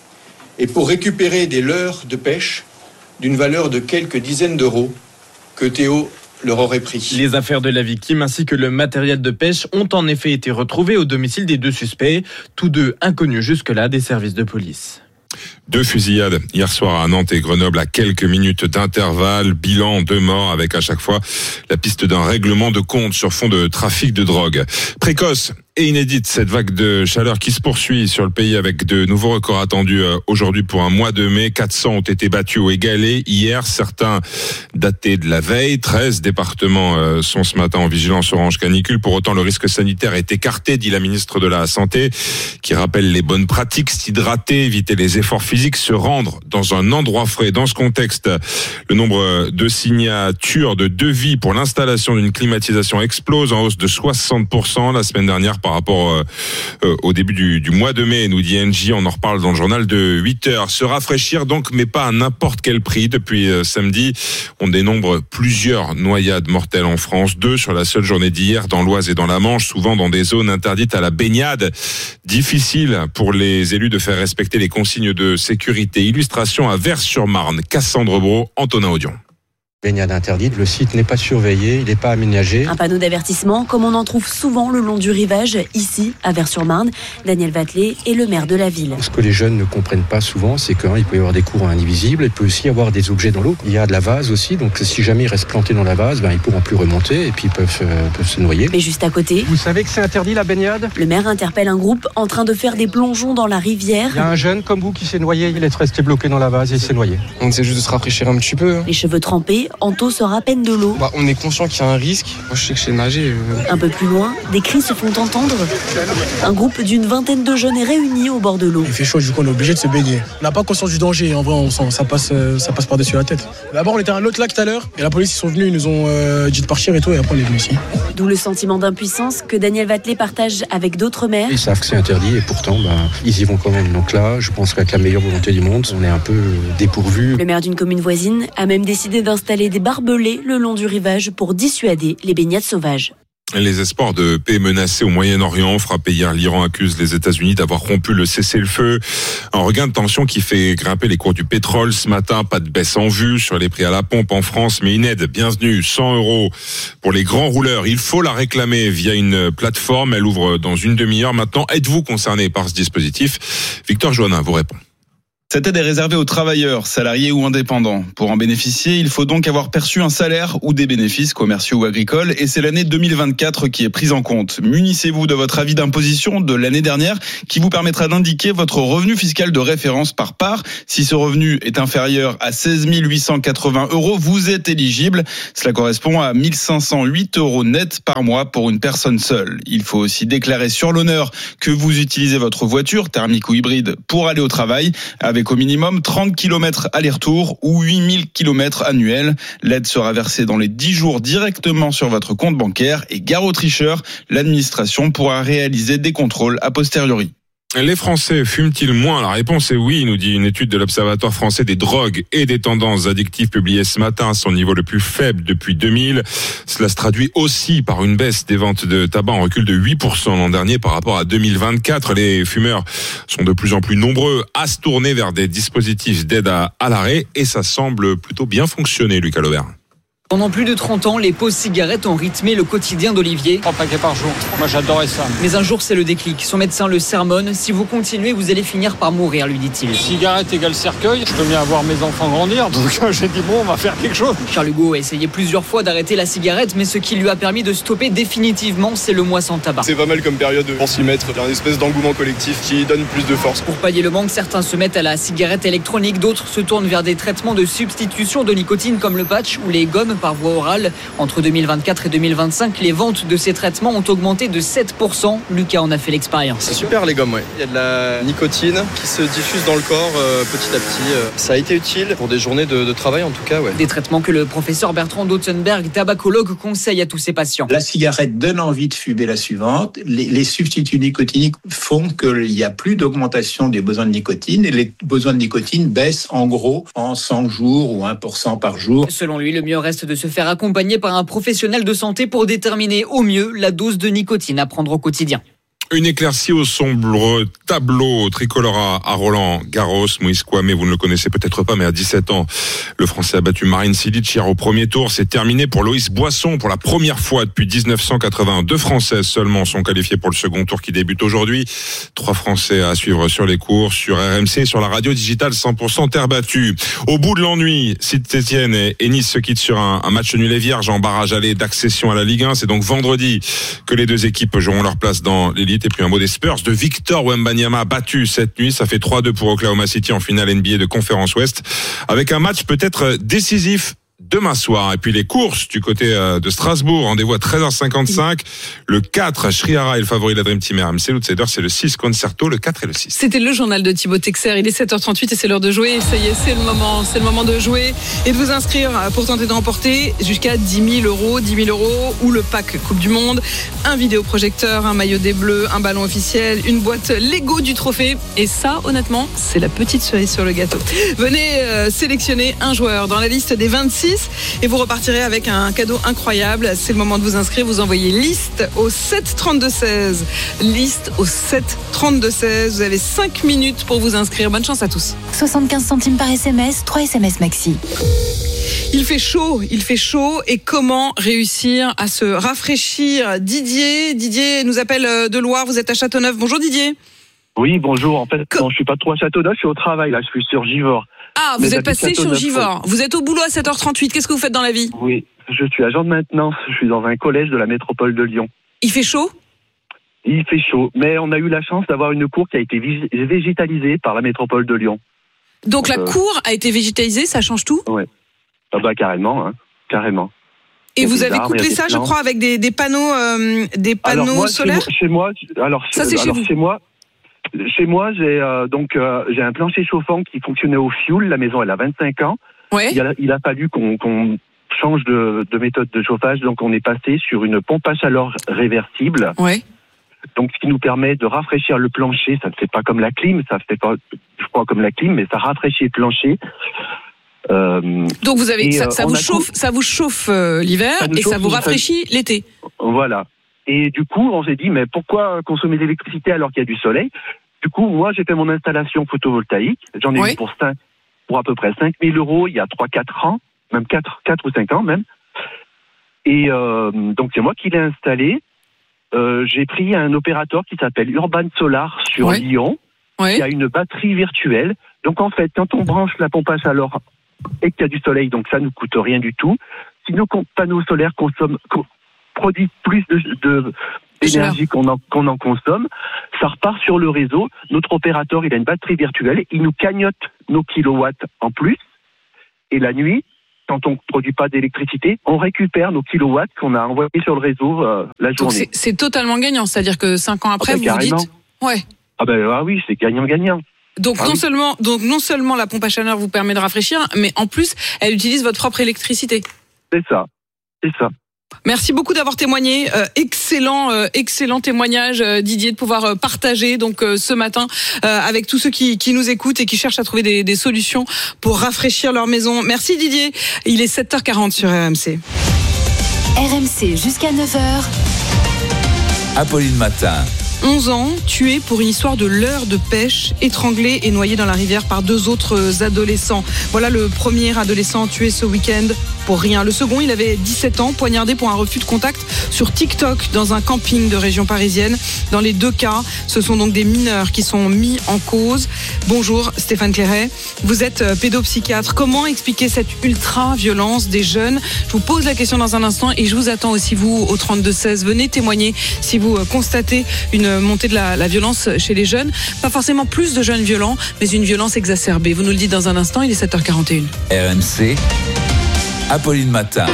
et pour récupérer des leurres de pêche d'une valeur de quelques dizaines d'euros que Théo leur aurait pris. Les affaires de la victime ainsi que le matériel de pêche ont en effet été retrouvés au domicile des deux suspects, tous deux inconnus jusque-là des services de police. Deux fusillades hier soir à Nantes et Grenoble à quelques minutes d'intervalle. Bilan, deux morts avec à chaque fois la piste d'un règlement de compte sur fond de trafic de drogue. Précoce et inédite, cette vague de chaleur qui se poursuit sur le pays avec de nouveaux records attendus aujourd'hui pour un mois de mai. quatre cents ont été battus ou égalés hier, certains datés de la veille. treize départements sont ce matin en vigilance orange canicule. Pour autant, le risque sanitaire est écarté, dit la ministre de la Santé, qui rappelle les bonnes pratiques, s'hydrater, éviter les efforts physiques, se rendre dans un endroit frais. Dans ce contexte, le nombre de signatures de devis pour l'installation d'une climatisation explose, en hausse de soixante pour cent la semaine dernière par rapport euh, euh, au début du, du mois de mai, nous dit Engie. On en reparle dans le journal de huit heures. Se rafraîchir donc, mais pas à n'importe quel prix. Depuis euh, samedi, on dénombre plusieurs noyades mortelles en France. Deux sur la seule journée d'hier dans l'Oise et dans la Manche, souvent dans des zones interdites à la baignade. Difficile pour les élus de faire respecter les consignes de sécurité. Illustration à Vers-sur-Marne. Cassandre Bro, Antonin Audion. Baignade interdite, le site n'est pas surveillé, il n'est pas aménagé. Un panneau d'avertissement, comme on en trouve souvent le long du rivage, ici, à Vers-sur-Marne. Daniel Vatelet est le maire de la ville. Ce que les jeunes ne comprennent pas souvent, c'est qu'il peut y avoir des courants indivisibles, il peut aussi y avoir des objets dans l'eau. Il y a de la vase aussi, donc si jamais ils restent plantés dans la vase, ben, ils ne pourront plus remonter et puis ils peuvent, euh, peuvent se noyer. Mais juste à côté... Vous savez que c'est interdit la baignade ? Le maire interpelle un groupe en train de faire des plongeons dans la rivière. Il y a un jeune comme vous qui s'est noyé, il est resté bloqué dans la vase et il s'est noyé. On essaie juste de se rafraîchir un petit peu. Hein. Les cheveux trempés, Anto sort à peine de l'eau. Bah, on est conscient qu'il y a un risque. Moi, je sais que je sais nager. Euh... Un peu plus loin, des cris se font entendre. Un groupe d'une vingtaine de jeunes est réuni au bord de l'eau. Il fait chaud, du coup, on est obligé de se baigner. On n'a pas conscience du danger. En vrai, on sent, ça passe, ça passe par-dessus la tête. D'abord, on était à un autre lac tout à l'heure. Et la police, ils sont venus, ils nous ont euh, dit de partir et tout. Et après, on est venus ici. D'où le sentiment d'impuissance que Daniel Vatelet partage avec d'autres maires. Ils savent que c'est interdit et pourtant, bah, ils y vont quand même. Donc là, je pense qu'avec la meilleure volonté du monde, on est un peu dépourvu. Le maire d'une commune voisine a même décidé d'installer des barbelés le long du rivage pour dissuader les baignades sauvages. Les espoirs de paix menacés au Moyen-Orient. Frappé hier, l'Iran accuse les États-Unis d'avoir rompu le cessez-le-feu. Un regain de tension qui fait grimper les cours du pétrole. Ce matin, pas de baisse en vue sur les prix à la pompe en France, mais une aide bienvenue, cent euros pour les grands rouleurs. Il faut la réclamer via une plateforme. Elle ouvre dans une demi-heure maintenant. Êtes-vous concerné par ce dispositif? Victor Joannin vous répond. Cette aide est réservée aux travailleurs, salariés ou indépendants. Pour en bénéficier, il faut donc avoir perçu un salaire ou des bénéfices commerciaux ou agricoles, et c'est l'année deux mille vingt-quatre qui est prise en compte. Munissez-vous de votre avis d'imposition de l'année dernière qui vous permettra d'indiquer votre revenu fiscal de référence par part. Si ce revenu est inférieur à seize mille huit cent quatre-vingts euros, vous êtes éligible. Cela correspond à mille cinq cent huit euros net par mois pour une personne seule. Il faut aussi déclarer sur l'honneur que vous utilisez votre voiture, thermique ou hybride, pour aller au travail, avec au minimum trente kilomètres aller-retour ou huit mille kilomètres annuels. L'aide sera versée dans les dix jours directement sur votre compte bancaire et gare aux tricheurs, l'administration pourra réaliser des contrôles a posteriori. Les Français fument-ils moins? La réponse est oui, nous dit une étude de l'Observatoire français des drogues et des tendances addictives publiée ce matin à son niveau le plus faible depuis deux mille. Cela se traduit aussi par une baisse des ventes de tabac en recul de huit pour cent l'an dernier par rapport à deux mille vingt-quatre. Les fumeurs sont de plus en plus nombreux à se tourner vers des dispositifs d'aide à, à l'arrêt et ça semble plutôt bien fonctionner, Lucas Laubert. Pendant plus de trente ans, les pauses cigarettes ont rythmé le quotidien d'Olivier. Trois paquets par jour. Moi, j'adorais ça. Mais un jour, c'est le déclic. Son médecin le sermonne. Si vous continuez, vous allez finir par mourir, lui dit-il. Cigarette égale cercueil. Je peux bien avoir mes enfants grandir. Donc, j'ai dit, bon, on va faire quelque chose. Charles Hugo a essayé plusieurs fois d'arrêter la cigarette, mais ce qui lui a permis de stopper définitivement, c'est le mois sans tabac. C'est pas mal comme période pour s'y mettre. Il y a une espèce d'engouement collectif qui donne plus de force. Pour pallier le manque, certains se mettent à la cigarette électronique. D'autres se tournent vers des traitements de substitution de nicotine comme le patch ou les gommes par voie orale. Entre deux mille vingt-quatre et deux mille vingt-cinq, les ventes de ces traitements ont augmenté de sept pour cent. Lucas en a fait l'expérience. C'est super les gommes, ouais. Il y a de la nicotine qui se diffuse dans le corps euh, petit à petit. Euh. Ça a été utile pour des journées de, de travail en tout cas, ouais. Des traitements que le professeur Bertrand Dotzenberg, tabacologue, conseille à tous ses patients. La cigarette donne envie de fumer la suivante. Les, les substituts nicotiniques font qu'il n'y a plus d'augmentation des besoins de nicotine et les besoins de nicotine baissent en gros en cent jours ou un pour cent par jour. Selon lui, le mieux reste de se faire accompagner par un professionnel de santé pour déterminer au mieux la dose de nicotine à prendre au quotidien. Une éclaircie au sombre tableau tricolore à Roland Garros. Moïse Kouamé, vous ne le connaissez peut-être pas, mais à dix-sept ans, le Français a battu Marin Cilic hier au premier tour. C'est terminé pour Loïs Boisson pour la première fois depuis dix-neuf cent quatre-vingt. Deux Françaises seulement sont qualifiées pour le second tour qui débute aujourd'hui. Trois Français à suivre sur les cours, sur R M C, sur la radio digitale cent pour cent terre battue. Au bout de l'ennui, Saint-Etienne et Nice se quittent sur un, un match nul et vierge en barrage aller d'accession à la Ligue un. C'est donc vendredi que les deux équipes joueront leur place dans l'élite. Et puis un mot des Spurs de Victor Wembanyama battu cette nuit. Ça fait trois deux pour Oklahoma City en finale N B A de Conférence Ouest. Avec un match peut-être décisif demain soir. Et puis les courses du côté de Strasbourg. Rendez-vous à treize heures cinquante-cinq. Le quatre, Shrihara est le favori de la Dream Team R M C. L'outsider, c'est le six, Concerto, le quatre et le six. C'était le journal de Thibaut Texer. Il est sept heures trente-huit et c'est l'heure de jouer. Ça y est, c'est le moment. C'est le moment de jouer et de vous inscrire pour tenter de remporter jusqu'à dix mille euros, dix mille euros ou le pack Coupe du Monde, un vidéoprojecteur, un maillot des Bleus, un ballon officiel, une boîte Lego du trophée. Et ça, honnêtement, c'est la petite cerise sur le gâteau. Venez euh, sélectionner un joueur dans la liste des vingt-six et vous repartirez avec un cadeau incroyable. C'est le moment de vous inscrire. Vous envoyez liste au sept trente-deux seize. Liste au sept trente-deux seize. Vous avez cinq minutes pour vous inscrire. Bonne chance à tous. soixante-quinze centimes par S M S, trois S M S maxi. Il fait chaud, il fait chaud. Et comment réussir à se rafraîchir? Didier, Didier nous appelle de Loire. Vous êtes à Châteauneuf. Bonjour Didier. Oui, bonjour. En fait, non, je suis pas trop à Châteauneuf, je suis au travail, là, je suis sur Givors. Ah, vous êtes passé sur Givors. Vous êtes au boulot à sept heures trente-huit. Qu'est-ce que vous faites dans la vie? Oui, je suis agent de maintenance. Je suis dans un collège de la métropole de Lyon. Il fait chaud? Il fait chaud, mais on a eu la chance d'avoir une cour qui a été végétalisée par la métropole de Lyon. Donc, Donc la euh... cour a été végétalisée, ça change tout? Oui. Ah bah carrément, hein, carrément. Et vous avez couplé ça, je crois, avec des, des panneaux, euh, des panneaux alors moi, solaires? Chez moi, chez moi alors, ça c'est alors, chez vous. Chez moi, Chez moi, j'ai euh, donc euh, j'ai un plancher chauffant qui fonctionnait au fioul. La maison, elle a vingt-cinq ans. Ouais. Il, a, il a fallu qu'on, qu'on change de, de méthode de chauffage, donc on est passé sur une pompe à chaleur réversible. Ouais. Donc ce qui nous permet de rafraîchir le plancher. Ça ne fait pas comme la clim, ça ne fait pas, je crois, comme la clim, mais ça rafraîchit le plancher. Euh, donc vous avez et, ça, ça, euh, vous chauffe, coup... ça vous chauffe euh, l'hiver ça et chauffe, ça vous rafraîchit ça... l'été. Voilà. Et du coup, on s'est dit, mais pourquoi consommer de l'électricité alors qu'il y a du soleil? Du coup, moi, j'ai fait mon installation photovoltaïque. J'en ai oui. eu pour, cinq, pour à peu près cinq mille euros il y a trois quatre ans, même quatre, quatre ou cinq ans même. Et euh, donc, c'est moi qui l'ai installé. Euh, j'ai pris un opérateur qui s'appelle Urban Solar sur oui. Lyon. Oui. Il y a une batterie virtuelle. Donc, en fait, quand on branche la pompe à chaleur et qu'il y a du soleil, donc ça ne nous coûte rien du tout. Si nos panneaux solaires consomment, co- produisent plus de, de, d'énergie qu'on en, qu'on en consomme, ça repart sur le réseau. Notre opérateur, il a une batterie virtuelle, il nous cagnotte nos kilowatts en plus. Et la nuit, quand on ne produit pas d'électricité, on récupère nos kilowatts qu'on a envoyés sur le réseau euh, la journée. Donc c'est, c'est totalement gagnant, c'est-à-dire que cinq ans après, ah ben, vous vous dites... Ouais. Ah ben ah oui, c'est gagnant-gagnant. Donc ah non oui. seulement, donc non seulement la pompe à chaleur vous permet de rafraîchir, mais en plus, elle utilise votre propre électricité. C'est ça, c'est ça. Merci beaucoup d'avoir témoigné. Euh, excellent, euh, excellent témoignage, euh, Didier, de pouvoir euh, partager donc euh, ce matin euh, avec tous ceux qui, qui nous écoutent et qui cherchent à trouver des, des solutions pour rafraîchir leur maison. Merci Didier. Il est sept heures quarante sur R M C. R M C jusqu'à neuf heures. Apolline Matin. onze ans, tué pour une histoire de leurre de pêche, étranglé et noyé dans la rivière par deux autres adolescents. Voilà le premier adolescent tué ce week-end pour rien. Le second, il avait dix-sept ans, poignardé pour un refus de contact sur TikTok dans un camping de région parisienne. Dans les deux cas, ce sont donc des mineurs qui sont mis en cause. Bonjour Stéphane Clairet, vous êtes pédopsychiatre. Comment expliquer cette ultra-violence des jeunes? Je vous pose la question dans un instant et je vous attends aussi vous au trente-deux seize. Venez témoigner si vous constatez une montée de la, la violence chez les jeunes. Pas forcément plus de jeunes violents, mais une violence exacerbée. Vous nous le dites dans un instant, il est sept heures quarante et une. R M C, Apolline Matin.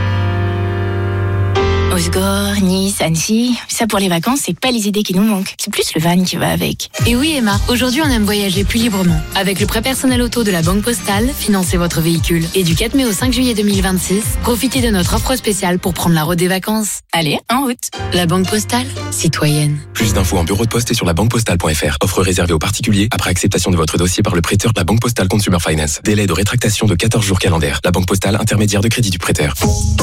Osgore, Nice, Annecy, ça pour les vacances, c'est pas les idées qui nous manquent. C'est plus le van qui va avec. Et oui Emma, aujourd'hui on aime voyager plus librement. Avec le prêt personnel auto de la Banque Postale, financez votre véhicule. Et du quatre mai au cinq juillet deux mille vingt-six, profitez de notre offre spéciale pour prendre la route des vacances. Allez, en route. La Banque Postale, citoyenne. Plus d'infos en bureau de poste et sur la banque postale point f r. Offre réservée aux particuliers après acceptation de votre dossier par le prêteur de la Banque Postale Consumer Finance. Délai de rétractation de quatorze jours calendaires. La Banque Postale, intermédiaire de crédit du prêteur.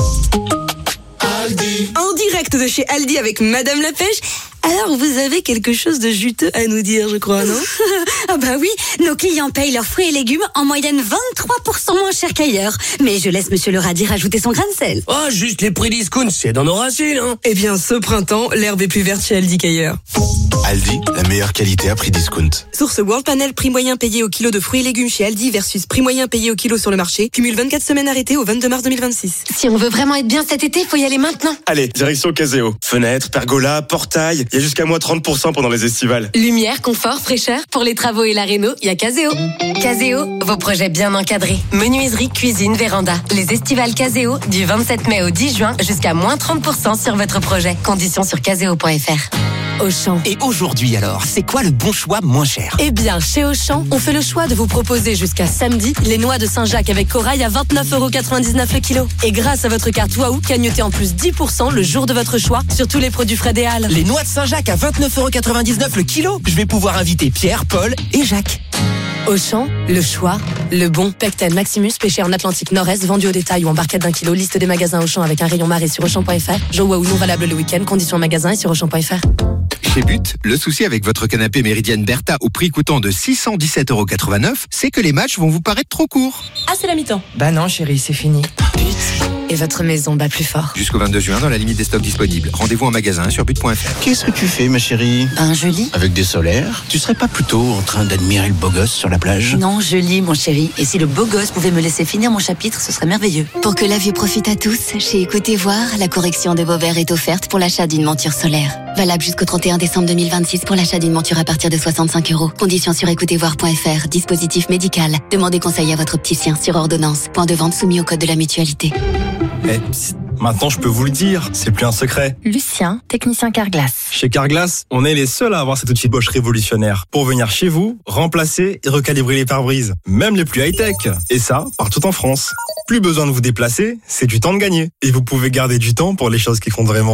En direct de chez Aldi avec Madame la Pêche. Alors, vous avez quelque chose de juteux à nous dire, je crois, non? Ah bah oui, nos clients payent leurs fruits et légumes en moyenne vingt-trois pour cent moins cher qu'ailleurs. Mais je laisse Monsieur le radis rajouter son grain de sel. Oh, juste les prix discount, c'est dans nos racines, hein. Eh bien, ce printemps, l'herbe est plus verte chez Aldi qu'ailleurs. Aldi, la meilleure qualité à prix discount. Source World Panel, prix moyen payé au kilo de fruits et légumes chez Aldi versus prix moyen payé au kilo sur le marché. Cumule vingt-quatre semaines arrêtées au vingt-deux mars deux mille vingt-six. Si on veut vraiment être bien cet été, faut y aller maintenant. Allez, direction Caseo. Fenêtres, pergola, portail, il y a jusqu'à moins trente pour cent pendant les estivales. Lumière, confort, fraîcheur, pour les travaux et la réno, il y a Caseo. Caseo, vos projets bien encadrés. Menuiserie, cuisine, véranda. Les estivales Caseo, du vingt-sept mai au dix juin, jusqu'à moins trente pour cent sur votre projet. Conditions sur caseo point f r. Auchan. Et aujourd'hui alors, c'est quoi le bon choix moins cher? Eh bien, chez Auchan, on fait le choix de vous proposer jusqu'à samedi les noix de Saint-Jacques avec corail à vingt-neuf euros quatre-vingt-dix-neuf le kilo. Et grâce à votre carte Waouh, cagnotez en plus dix pour cent le jour de votre choix sur tous les produits Fred et Halles. Les noix de Saint-Jacques à vingt-neuf euros quatre-vingt-dix-neuf le kilo. Je vais pouvoir inviter Pierre, Paul et Jacques. Auchan, le choix, le bon. Pecten Maximus, pêché en Atlantique Nord-Est, vendu au détail ou en barquette d'un kilo. Liste des magasins Auchan avec un rayon marée sur Auchan point f r. Joe Waouh non valable le week-end. Conditions en magasin et sur Auchan point f r. Chez But, le souci avec votre canapé Méridienne Bertha au prix coûtant de six cent dix-sept euros quatre-vingt-neuf, c'est que les matchs vont vous paraître trop courts. Ah, c'est la mi-temps. Bah non chérie, c'est fini. But. Et votre maison bat plus fort. Jusqu'au vingt-deux juin, dans la limite des stocks disponibles. Rendez-vous en magasin sur but point f r. Qu'est-ce que tu fais, ma chérie? Ben, je lis. Avec des solaires? Tu serais pas plutôt en train d'admirer le beau gosse sur la plage? Non, je lis, mon chéri. Et si le beau gosse pouvait me laisser finir mon chapitre, ce serait merveilleux. Pour que la vue profite à tous, chez Côté Voir, la correction de vos verres est offerte pour l'achat d'une monture solaire. Valable jusqu'au trente et un décembre deux mille vingt-six pour l'achat d'une monture à partir de soixante-cinq euros. Conditions sur écoutez voir point f r. Dispositif médical. Demandez conseil à votre opticien sur ordonnance. Point de vente soumis au code de la mutualité. Eh, psst, maintenant je peux vous le dire, c'est plus un secret. Lucien, technicien Carglass. Chez Carglass, on est les seuls à avoir cet outil Bosch révolutionnaire pour venir chez vous, remplacer et recalibrer les pare-brises, même les plus high-tech. Et ça, partout en France. Plus besoin de vous déplacer, c'est du temps de gagner. Et vous pouvez garder du temps pour les choses qui comptent vraiment.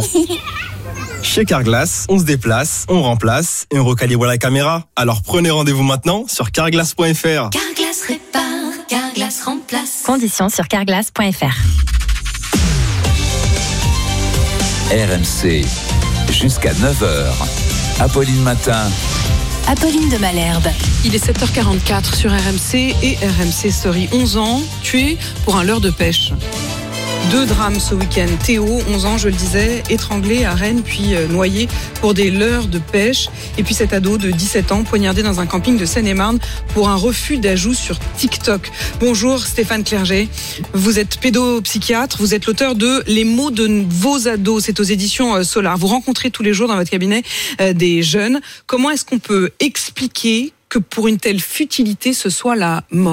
Chez Carglass, on se déplace, on remplace et on recalibre la caméra. Alors prenez rendez-vous maintenant sur carglass point f r. Carglass répare, Carglass remplace. Conditions sur carglass point f r. R M C, jusqu'à neuf heures. Apolline Matin. Apolline de Malherbe. Il est sept heures quarante-quatre sur R M C et R M C Story. onze ans, tué pour un leurre de pêche. Deux drames ce week-end. Théo, onze ans, je le disais, étranglé à Rennes, puis noyé pour des leurres de pêche. Et puis cet ado de dix-sept ans, poignardé dans un camping de Seine-et-Marne pour un refus d'ajout sur TikTok. Bonjour Stéphane Clerget. Vous êtes pédopsychiatre, vous êtes l'auteur de Les mots de vos ados. C'est aux éditions Solar. Vous rencontrez tous les jours dans votre cabinet des jeunes. Comment est-ce qu'on peut expliquer que pour une telle futilité, ce soit la mort ?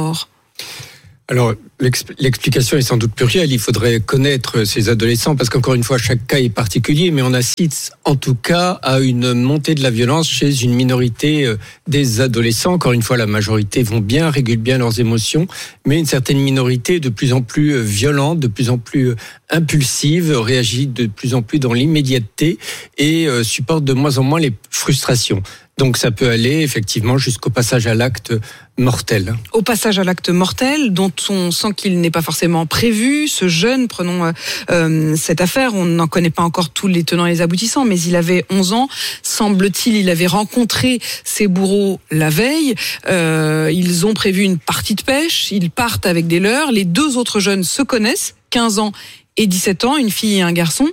Alors, l'explication est sans doute plurielle. Il faudrait connaître ces adolescents parce qu'encore une fois, chaque cas est particulier, mais on assiste en tout cas à une montée de la violence chez une minorité des adolescents. Encore une fois, la majorité vont bien, régulent bien leurs émotions, mais une certaine minorité de plus en plus violente, de plus en plus impulsive, réagit de plus en plus dans l'immédiateté et supporte de moins en moins les frustrations. Donc ça peut aller effectivement jusqu'au passage à l'acte mortel. Au passage à l'acte mortel, dont on sent qu'il n'est pas forcément prévu. Ce jeune, prenons euh, cette affaire, on n'en connaît pas encore tous les tenants et les aboutissants, mais il avait onze ans. Semble-t-il, il avait rencontré ses bourreaux la veille. Euh, ils ont prévu une partie de pêche. Ils partent avec des leurres. Les deux autres jeunes se connaissent, quinze ans et dix-sept ans, une fille et un garçon.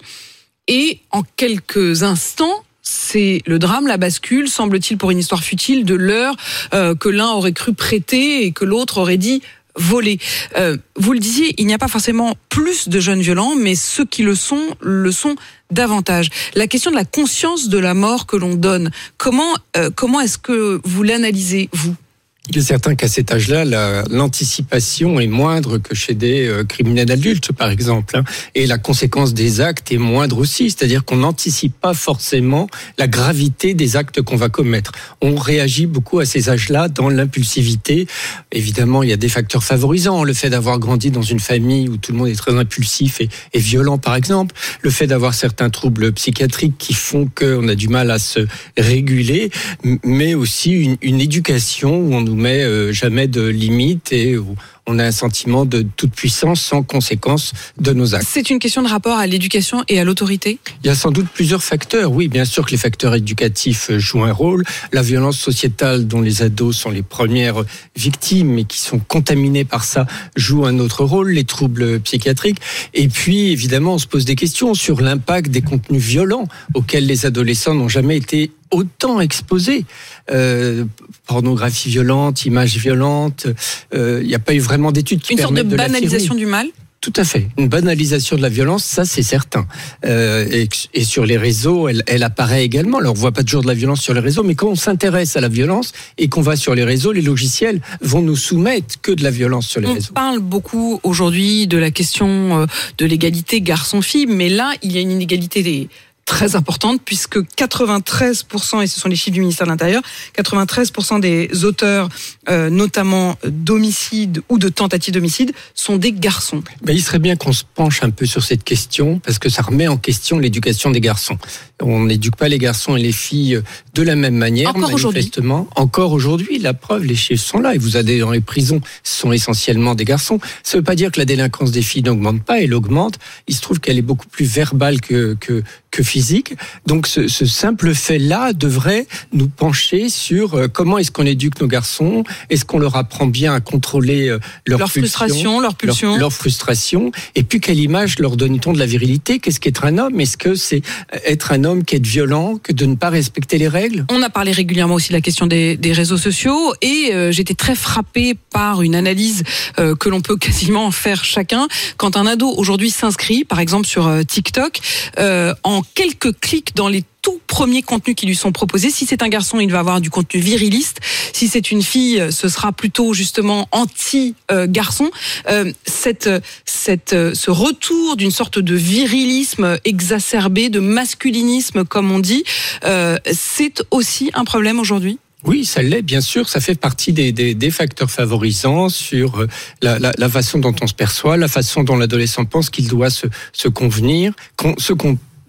Et en quelques instants, c'est le drame, la bascule, semble-t-il pour une histoire futile, de leurre euh, que l'un aurait cru prêter et que l'autre aurait dit voler. Euh, vous le disiez, il n'y a pas forcément plus de jeunes violents, mais ceux qui le sont, le sont davantage. La question de la conscience de la mort que l'on donne, comment, euh, comment est-ce que vous l'analysez, vous ? Il est certain qu'à cet âge-là, la, l'anticipation est moindre que chez des euh, criminels adultes, par exemple. Hein, et la conséquence des actes est moindre aussi, c'est-à-dire qu'on n'anticipe pas forcément la gravité des actes qu'on va commettre. On réagit beaucoup à ces âges-là dans l'impulsivité. Évidemment, il y a des facteurs favorisants. Le fait d'avoir grandi dans une famille où tout le monde est très impulsif et, et violent, par exemple. Le fait d'avoir certains troubles psychiatriques qui font qu'on a du mal à se réguler. Mais aussi une, une éducation où on nous met euh, jamais de limites et où on a un sentiment de toute puissance sans conséquence de nos actes. C'est une question de rapport à l'éducation et à l'autorité ? Il y a sans doute plusieurs facteurs. Oui, bien sûr que les facteurs éducatifs jouent un rôle. La violence sociétale dont les ados sont les premières victimes et qui sont contaminés par ça joue un autre rôle. Les troubles psychiatriques. Et puis, évidemment, on se pose des questions sur l'impact des contenus violents auxquels les adolescents n'ont jamais été autant exposés. Euh, pornographie violente, images violentes. Il euh, n'y a pas eu vraiment d'études qui Une permettent de Une sorte de banalisation l'attirer. du mal ? Tout à fait. Une banalisation de la violence, ça c'est certain. Euh, et, et sur les réseaux, elle, elle apparaît également. Alors on voit pas toujours de la violence sur les réseaux, mais quand on s'intéresse à la violence et qu'on va sur les réseaux, les logiciels vont nous soumettre que de la violence sur les on réseaux. On parle beaucoup aujourd'hui de la question de l'égalité garçon-fille, mais là il y a une inégalité des très importante puisque quatre-vingt-treize pour cent, et ce sont les chiffres du ministère de l'Intérieur, quatre-vingt-treize pour cent des auteurs, euh, notamment d'homicide ou de tentative d'homicide, sont des garçons. Ben, il serait bien qu'on se penche un peu sur cette question parce que ça remet en question l'éducation des garçons. On n'éduque pas les garçons et les filles de la même manière, Encore manifestement. Aujourd'hui. Encore aujourd'hui, la preuve, les chiffres sont là. Et vous allez dans les prisons, ce sont essentiellement des garçons. Ça ne veut pas dire que la délinquance des filles n'augmente pas, elle augmente. Il se trouve qu'elle est beaucoup plus verbale que, que, que physique. Donc ce, ce simple fait-là devrait nous pencher sur comment est-ce qu'on éduque nos garçons, est-ce qu'on leur apprend bien à contrôler leur, leur frustration, leur pulsion, leur, leur frustration, et puis quelle image leur donne-t-on de la virilité? Qu'est-ce qu'être un homme? Est-ce que c'est être un homme qu'être violent, que de ne pas respecter les règles? On a parlé régulièrement aussi de la question des, des réseaux sociaux et euh, j'étais très frappée par une analyse euh, que l'on peut quasiment faire chacun. Quand un ado aujourd'hui s'inscrit, par exemple sur euh, TikTok, euh, en quelques clics dans les tout premiers contenus qui lui sont proposés. Si c'est un garçon, il va avoir du contenu viriliste. Si c'est une fille, ce sera plutôt justement anti-garçon. Euh, cette, cette, ce retour d'une sorte de virilisme exacerbé, de masculinisme, comme on dit, euh, c'est aussi un problème aujourd'hui? Oui, ça l'est, bien sûr. Ça fait partie des, des, des facteurs favorisants sur la, la, la façon dont on se perçoit, la façon dont l'adolescent pense qu'il doit se, se convenir, se con,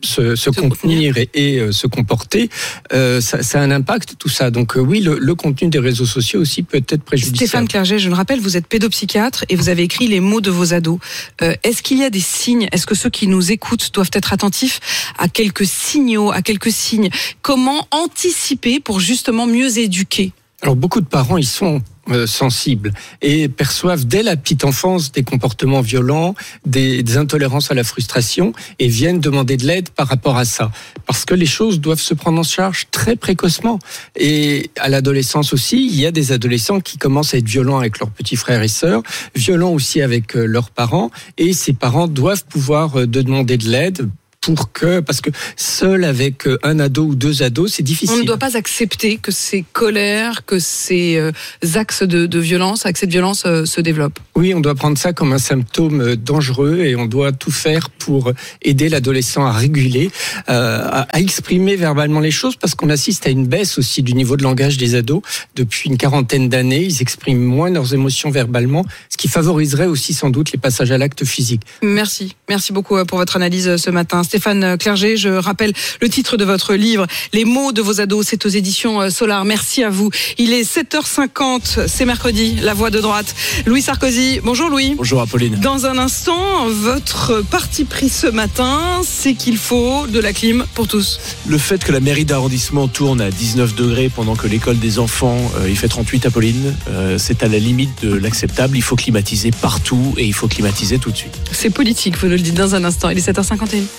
se, se contenir et, et euh, se comporter, euh, ça, ça a un impact tout ça. Donc euh, oui, le, le contenu des réseaux sociaux aussi peut être préjudiciable. Stéphane Clerget, je le rappelle, vous êtes pédopsychiatre et vous avez écrit les mots de vos ados. Euh, est-ce qu'il y a des signes? Est-ce que ceux qui nous écoutent doivent être attentifs à quelques signaux, à quelques signes? Comment anticiper pour justement mieux éduquer? Alors beaucoup de parents y sont euh, sensibles et perçoivent dès la petite enfance des comportements violents, des, des intolérances à la frustration et viennent demander de l'aide par rapport à ça. Parce que les choses doivent se prendre en charge très précocement. Et à l'adolescence aussi, il y a des adolescents qui commencent à être violents avec leurs petits frères et sœurs, violents aussi avec euh, leurs parents, et ces parents doivent pouvoir euh, demander de l'aide. Pour que, parce que seul avec un ado ou deux ados, c'est difficile. On ne doit pas accepter que ces colères, que ces euh, axes de, de violence, accès de violence euh, se développent. Oui, on doit prendre ça comme un symptôme dangereux et on doit tout faire pour aider l'adolescent à réguler, euh, à, à exprimer verbalement les choses, parce qu'on assiste à une baisse aussi du niveau de langage des ados. Depuis une quarantaine d'années, ils expriment moins leurs émotions verbalement, ce qui favoriserait aussi sans doute les passages à l'acte physique. Merci, merci beaucoup pour votre analyse ce matin. Stéphane Clerget, je rappelle le titre de votre livre, Les mots de vos ados, c'est aux éditions Solar. Merci à vous. Il est sept heures cinquante, c'est mercredi, la voix de droite. Louis Sarkozy, bonjour Louis. Bonjour Apolline. Dans un instant, votre parti pris ce matin, c'est qu'il faut de la clim pour tous. Le fait que la mairie d'arrondissement tourne à dix-neuf degrés pendant que l'école des enfants, euh, il fait trente-huit, Apolline, euh, c'est à la limite de l'acceptable. Il faut climatiser partout et il faut climatiser tout de suite. C'est politique, vous nous le dites dans un instant. Il est sept heures cinquante et un.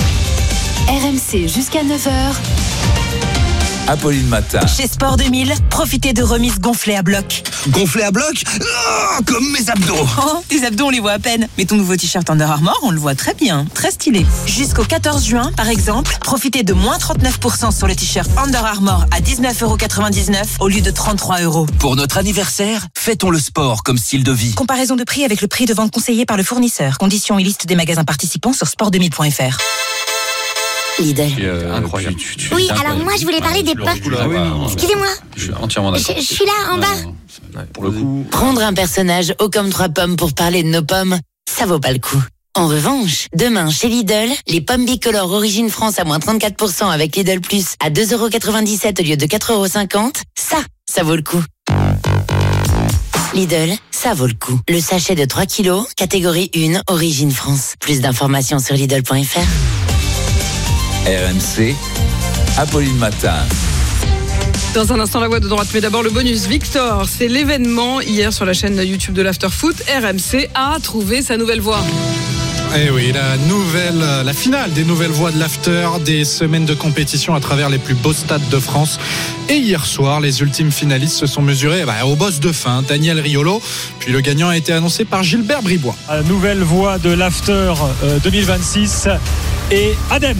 R M C jusqu'à neuf heures. Apolline Matin. Chez Sport deux mille, profitez de remises gonflées à bloc. Gonflées à bloc oh, comme mes abdos. Oh, tes abdos, on les voit à peine. Mais ton nouveau t-shirt Under Armour, on le voit très bien. Très stylé. Jusqu'au quatorze juin, par exemple, profitez de moins trente-neuf pour cent sur le t-shirt Under Armour à dix-neuf euros quatre-vingt-dix-neuf au lieu de trente-trois euros. Pour notre anniversaire, fêtons le sport comme style de vie. Comparaison de prix avec le prix de vente conseillé par le fournisseur. Conditions et liste des magasins participants sur sport deux mille point f r. Lidl. Euh, incroyable. Tu, tu, tu, oui, alors moi je voulais parler des pains. Ah oui, excusez-moi. Je suis entièrement d'accord. Je, je suis là en bas. Ouais, pour le coup. Prendre un personnage haut comme trois pommes pour parler de nos pommes, ça vaut pas le coup. En revanche, demain chez Lidl, les pommes bicolores Origine France à moins trente-quatre pour cent avec Lidl Plus à deux euros quatre-vingt-dix-sept au lieu de quatre euros cinquante, ça, ça vaut le coup. Lidl, ça vaut le coup. Le sachet de trois kilos, catégorie un, Origine France. Plus d'informations sur Lidl point f r. R M C, Apolline Matin. Dans un instant, la voix de droite. Mais d'abord, le bonus Victor. C'est l'événement hier sur la chaîne YouTube de l'Afterfoot. R M C a trouvé sa nouvelle voix. Eh oui, la nouvelle, la finale des nouvelles voix de l'After, des semaines de compétition à travers les plus beaux stades de France. Et hier soir, les ultimes finalistes se sont mesurés bah, au boss de fin, Daniel Riolo. Puis le gagnant a été annoncé par Gilbert Bribois. La nouvelle voix de l'After deux mille vingt-six et Adem.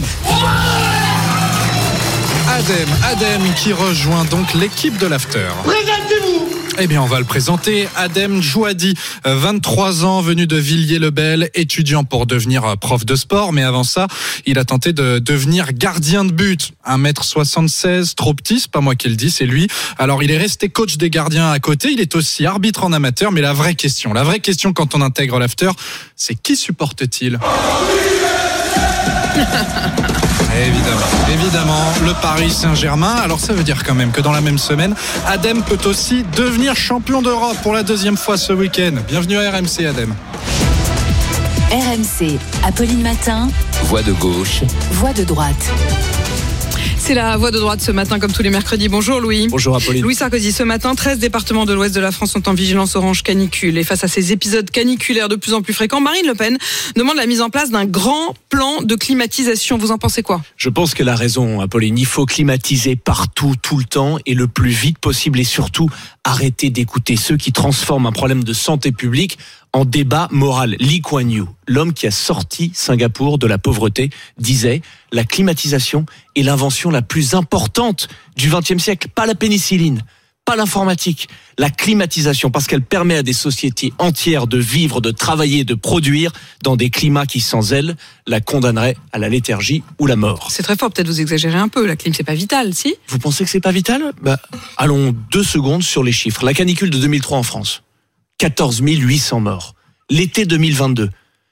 Adem, Adem qui rejoint donc l'équipe de l'After. Présentez-vous. Eh bien, on va le présenter. Adem Jouadi, vingt-trois ans, venu de Villiers-le-Bel, étudiant pour devenir prof de sport. Mais avant ça, il a tenté de devenir gardien de but. un mètre soixante-seize, trop petit, c'est pas moi qui le dis, c'est lui. Alors, il est resté coach des gardiens à côté. Il est aussi arbitre en amateur. Mais la vraie question, la vraie question quand on intègre l'After, c'est qui supporte-t-il ? Évidemment, évidemment, le Paris Saint-Germain. Alors ça veut dire quand même que dans la même semaine, Adem peut aussi devenir champion d'Europe pour la deuxième fois ce week-end. Bienvenue à R M C, Adem. R M C, Apolline Matin. Voix de gauche. Voix de droite. C'est la voix de droite ce matin, comme tous les mercredis. Bonjour Louis. Bonjour Apolline. Louis Sarkozy, ce matin, treize départements de l'ouest de la France sont en vigilance orange canicule. Et face à ces épisodes caniculaires de plus en plus fréquents, Marine Le Pen demande la mise en place d'un grand plan de climatisation. Vous en pensez quoi ? Je pense qu'elle a raison, Apolline. Il faut climatiser partout, tout le temps et le plus vite possible. Et surtout, arrêter d'écouter ceux qui transforment un problème de santé publique en débat moral. Lee Kuan Yew, l'homme qui a sorti Singapour de la pauvreté, disait « La climatisation est l'invention la plus importante du vingtième siècle. Pas la pénicilline, pas l'informatique. La climatisation, parce qu'elle permet à des sociétés entières de vivre, de travailler, de produire dans des climats qui, sans elle, la condamneraient à la léthargie ou la mort. » C'est très fort, peut-être vous exagérez un peu. La clim, c'est pas vital, si ? Vous pensez que c'est pas vital ? Bah, allons deux secondes sur les chiffres. La canicule de deux mille trois en France. quatorze mille huit cents morts. L'été deux mille vingt-deux,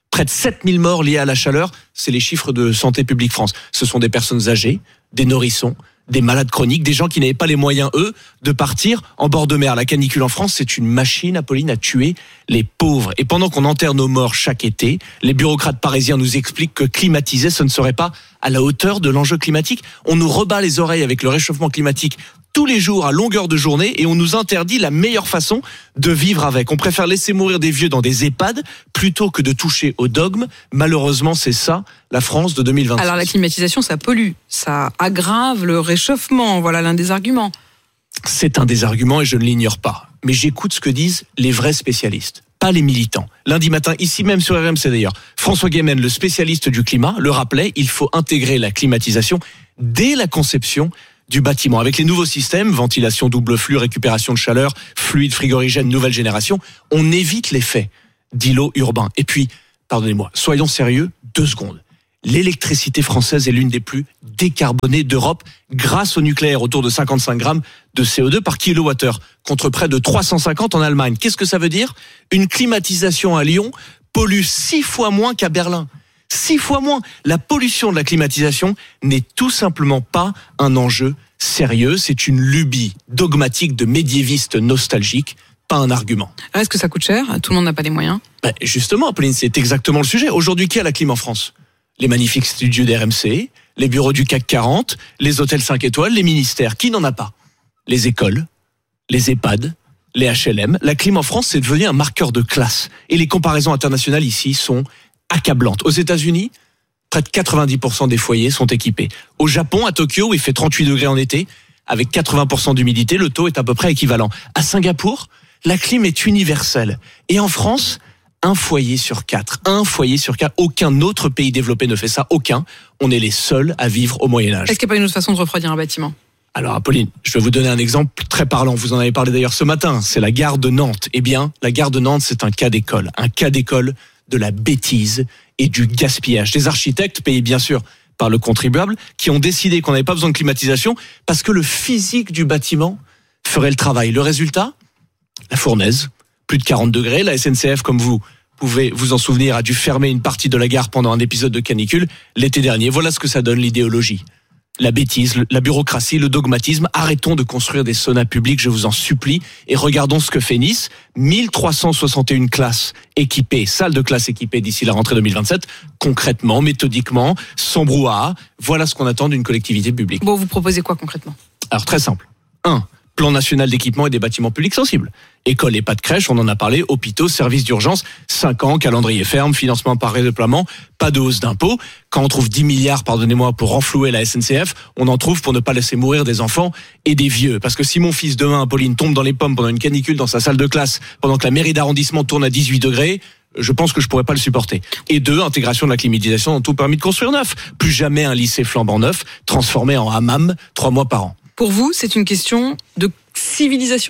Près de sept mille morts liés à la chaleur, c'est les chiffres de Santé publique France. Ce sont des personnes âgées, des nourrissons, des malades chroniques, des gens qui n'avaient pas les moyens, eux, de partir en bord de mer. La canicule en France, c'est une machine, Apolline, à tuer les pauvres. Et pendant qu'on enterre nos morts chaque été, les bureaucrates parisiens nous expliquent que climatiser, ce ne serait pas à la hauteur de l'enjeu climatique. On nous rebat les oreilles avec le réchauffement climatique tous les jours à longueur de journée et on nous interdit la meilleure façon de vivre avec. On préfère laisser mourir des vieux dans des EHPAD plutôt que de toucher au dogme. Malheureusement, c'est ça, la France de deux mille vingt-six. Alors la climatisation, ça pollue, ça aggrave le réchauffement, voilà l'un des arguments. C'est un des arguments et je ne l'ignore pas. Mais j'écoute ce que disent les vrais spécialistes, pas les militants. Lundi matin, ici même sur R M C d'ailleurs, François Guémen, le spécialiste du climat, le rappelait, il faut intégrer la climatisation dès la conception du bâtiment. Avec les nouveaux systèmes, ventilation double flux, récupération de chaleur, fluide frigorigène nouvelle génération, on évite l'effet d'îlot urbain. Et puis, pardonnez-moi, soyons sérieux, deux secondes. L'électricité française est l'une des plus décarbonées d'Europe grâce au nucléaire, autour de cinquante-cinq grammes de C O deux par kilowattheure, contre près de trois cent cinquante en Allemagne. Qu'est-ce que ça veut dire ? Une climatisation à Lyon pollue six fois moins qu'à Berlin. Six fois moins. La pollution de la climatisation n'est tout simplement pas un enjeu sérieux. C'est une lubie dogmatique de médiévistes nostalgiques, pas un argument. Est-ce que ça coûte cher ? Tout le monde n'a pas les moyens. Ben justement, Apolline, c'est exactement le sujet. Aujourd'hui, qui a la clim en France ? Les magnifiques studios d'R M C, les bureaux du C A C quarante, les hôtels cinq étoiles, les ministères. Qui n'en a pas ? Les écoles, les EHPAD, les H L M. La clim en France, c'est devenu un marqueur de classe. Et les comparaisons internationales ici sont accablante. Aux États-Unis, près de quatre-vingt-dix pour cent des foyers sont équipés. Au Japon, à Tokyo, où il fait trente-huit degrés en été, avec quatre-vingts pour cent d'humidité, le taux est à peu près équivalent. À Singapour, la clim est universelle. Et en France, un foyer sur quatre. Un foyer sur quatre. Aucun autre pays développé ne fait ça. Aucun. On est les seuls à vivre au Moyen-Âge. Est-ce qu'il n'y a pas une autre façon de refroidir un bâtiment ? Alors Apolline, je vais vous donner un exemple très parlant. Vous en avez parlé d'ailleurs ce matin. C'est la gare de Nantes. Eh bien, la gare de Nantes, c'est un cas d'école. Un cas d'école de la bêtise et du gaspillage. Des architectes payés bien sûr par le contribuable qui ont décidé qu'on n'avait pas besoin de climatisation parce que le physique du bâtiment ferait le travail. Le résultat ? La fournaise, plus de quarante degrés. La S N C F, comme vous pouvez vous en souvenir, a dû fermer une partie de la gare pendant un épisode de canicule l'été dernier. Voilà ce que ça donne, l'idéologie. La bêtise, la bureaucratie, le dogmatisme. Arrêtons de construire des saunas publics, je vous en supplie, et regardons ce que fait Nice. mille trois cent soixante et une classes équipées, salles de classe équipées d'ici la rentrée deux mille vingt-sept, concrètement, méthodiquement, sans brouhaha. Voilà ce qu'on attend d'une collectivité publique. Bon, vous proposez quoi concrètement ? Alors très simple. Un, plan national d'équipement et des bâtiments publics sensibles. École et pas de crèche, on en a parlé, hôpitaux, services d'urgence, cinq ans, calendrier ferme, financement par redéploiement, pas de hausse d'impôts. Quand on trouve dix milliards, pardonnez-moi, pour renflouer la S N C F, on en trouve pour ne pas laisser mourir des enfants et des vieux. Parce que si mon fils demain, Apolline, tombe dans les pommes pendant une canicule dans sa salle de classe, pendant que la mairie d'arrondissement tourne à dix-huit degrés, je pense que je pourrais pas le supporter. Et deux, intégration de la climatisation dans tout permis de construire neuf. Plus jamais un lycée flambant neuf, transformé en hammam trois mois par an. Pour vous, c'est une question de civilisation ?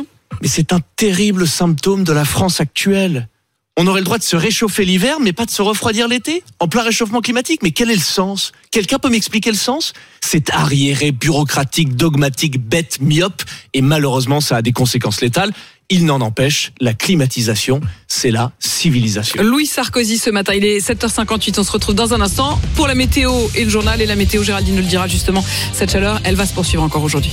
Mais c'est un terrible symptôme de la France actuelle. On aurait le droit de se réchauffer l'hiver, mais pas de se refroidir l'été, en plein réchauffement climatique. Mais quel est le sens ? Quelqu'un peut m'expliquer le sens ? C'est arriéré, bureaucratique, dogmatique, bête, myope, et malheureusement, ça a des conséquences létales. Il n'en empêche, la climatisation, c'est la civilisation. Louis Sarkozy ce matin, il est sept heures cinquante-huit, on se retrouve dans un instant pour la météo et le journal. Et la météo, Géraldine nous le dira justement, cette chaleur, elle va se poursuivre encore aujourd'hui.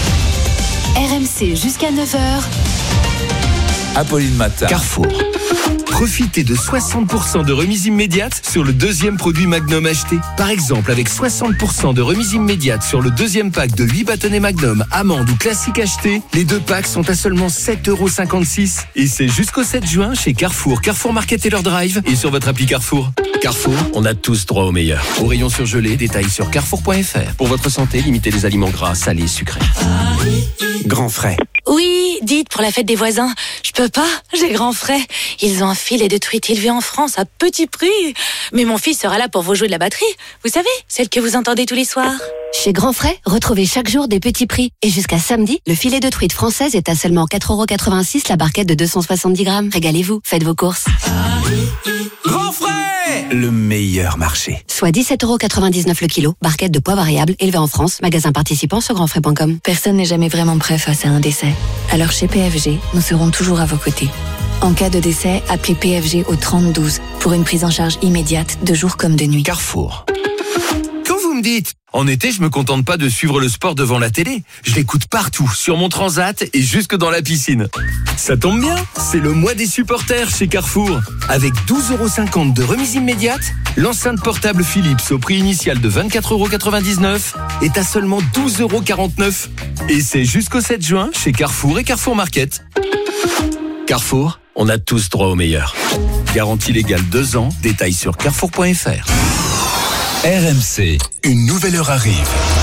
R M C jusqu'à neuf heures. Apolline Matin. Carrefour. Profitez de soixante pour cent de remise immédiate sur le deuxième produit Magnum acheté. Par exemple, avec soixante pour cent de remise immédiate sur le deuxième pack de huit bâtonnets Magnum, amande ou classique acheté, les deux packs sont à seulement sept euros cinquante-six. Et c'est jusqu'au sept juin chez Carrefour, Carrefour Market et leur drive et sur votre appli Carrefour. Carrefour, on a tous droit au meilleur. Au rayon surgelé, détails sur carrefour point f r. Pour votre santé, limitez les aliments gras, salés, sucrés. Grand frais. Oui, dites pour la fête des voisins. Je peux pas, j'ai grand frais. Ils ont un filet de truite élevé en France à petit prix. Mais mon fils sera là pour vous jouer de la batterie. Vous savez, celle que vous entendez tous les soirs. Chez Grand Frais, retrouvez chaque jour des petits prix. Et jusqu'à samedi, le filet de truite française est à seulement quatre euros quatre-vingt-six la barquette de deux cent soixante-dix grammes. Régalez-vous, faites vos courses. Grand frais, le meilleur marché. Soit dix-sept euros quatre-vingt-dix-neuf le kilo. Barquette de poids variable élevée en France. Magasin participant sur grand frais point com. Personne n'est jamais vraiment prêt face à un décès. Alors chez P F G, nous serons toujours à vos côtés. En cas de décès, appelez P F G au trente douze pour une prise en charge immédiate de jour comme de nuit. Carrefour. Quand vous me dites, en été, je me contente pas de suivre le sport devant la télé. Je l'écoute partout, sur mon transat et jusque dans la piscine. Ça tombe bien, c'est le mois des supporters chez Carrefour. Avec douze euros cinquante de remise immédiate, l'enceinte portable Philips au prix initial de vingt-quatre euros quatre-vingt-dix-neuf est à seulement douze euros quarante-neuf. Et c'est jusqu'au sept juin chez Carrefour et Carrefour Market. Carrefour, on a tous droit au meilleur. Garantie légale deux ans, détails sur carrefour point f r. R M C, une nouvelle heure arrive.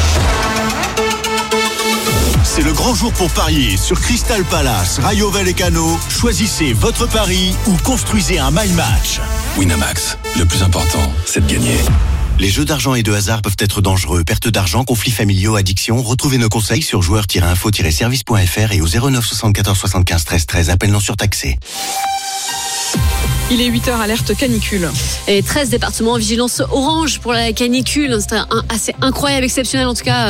C'est le grand jour pour parier sur Crystal Palace, Rayo Vallecano. Choisissez votre pari ou construisez un my match. Winamax, le plus important, c'est de gagner. Les jeux d'argent et de hasard peuvent être dangereux. Perte d'argent, conflits familiaux, addiction. Retrouvez nos conseils sur joueurs tiret info tiret service point f r et au zéro neuf soixante-quatorze soixante-quinze treize treize. Appel non surtaxé. Il est huit heures, alerte canicule. Et treize départements en vigilance orange pour la canicule. C'est un, assez incroyable, exceptionnel en tout cas.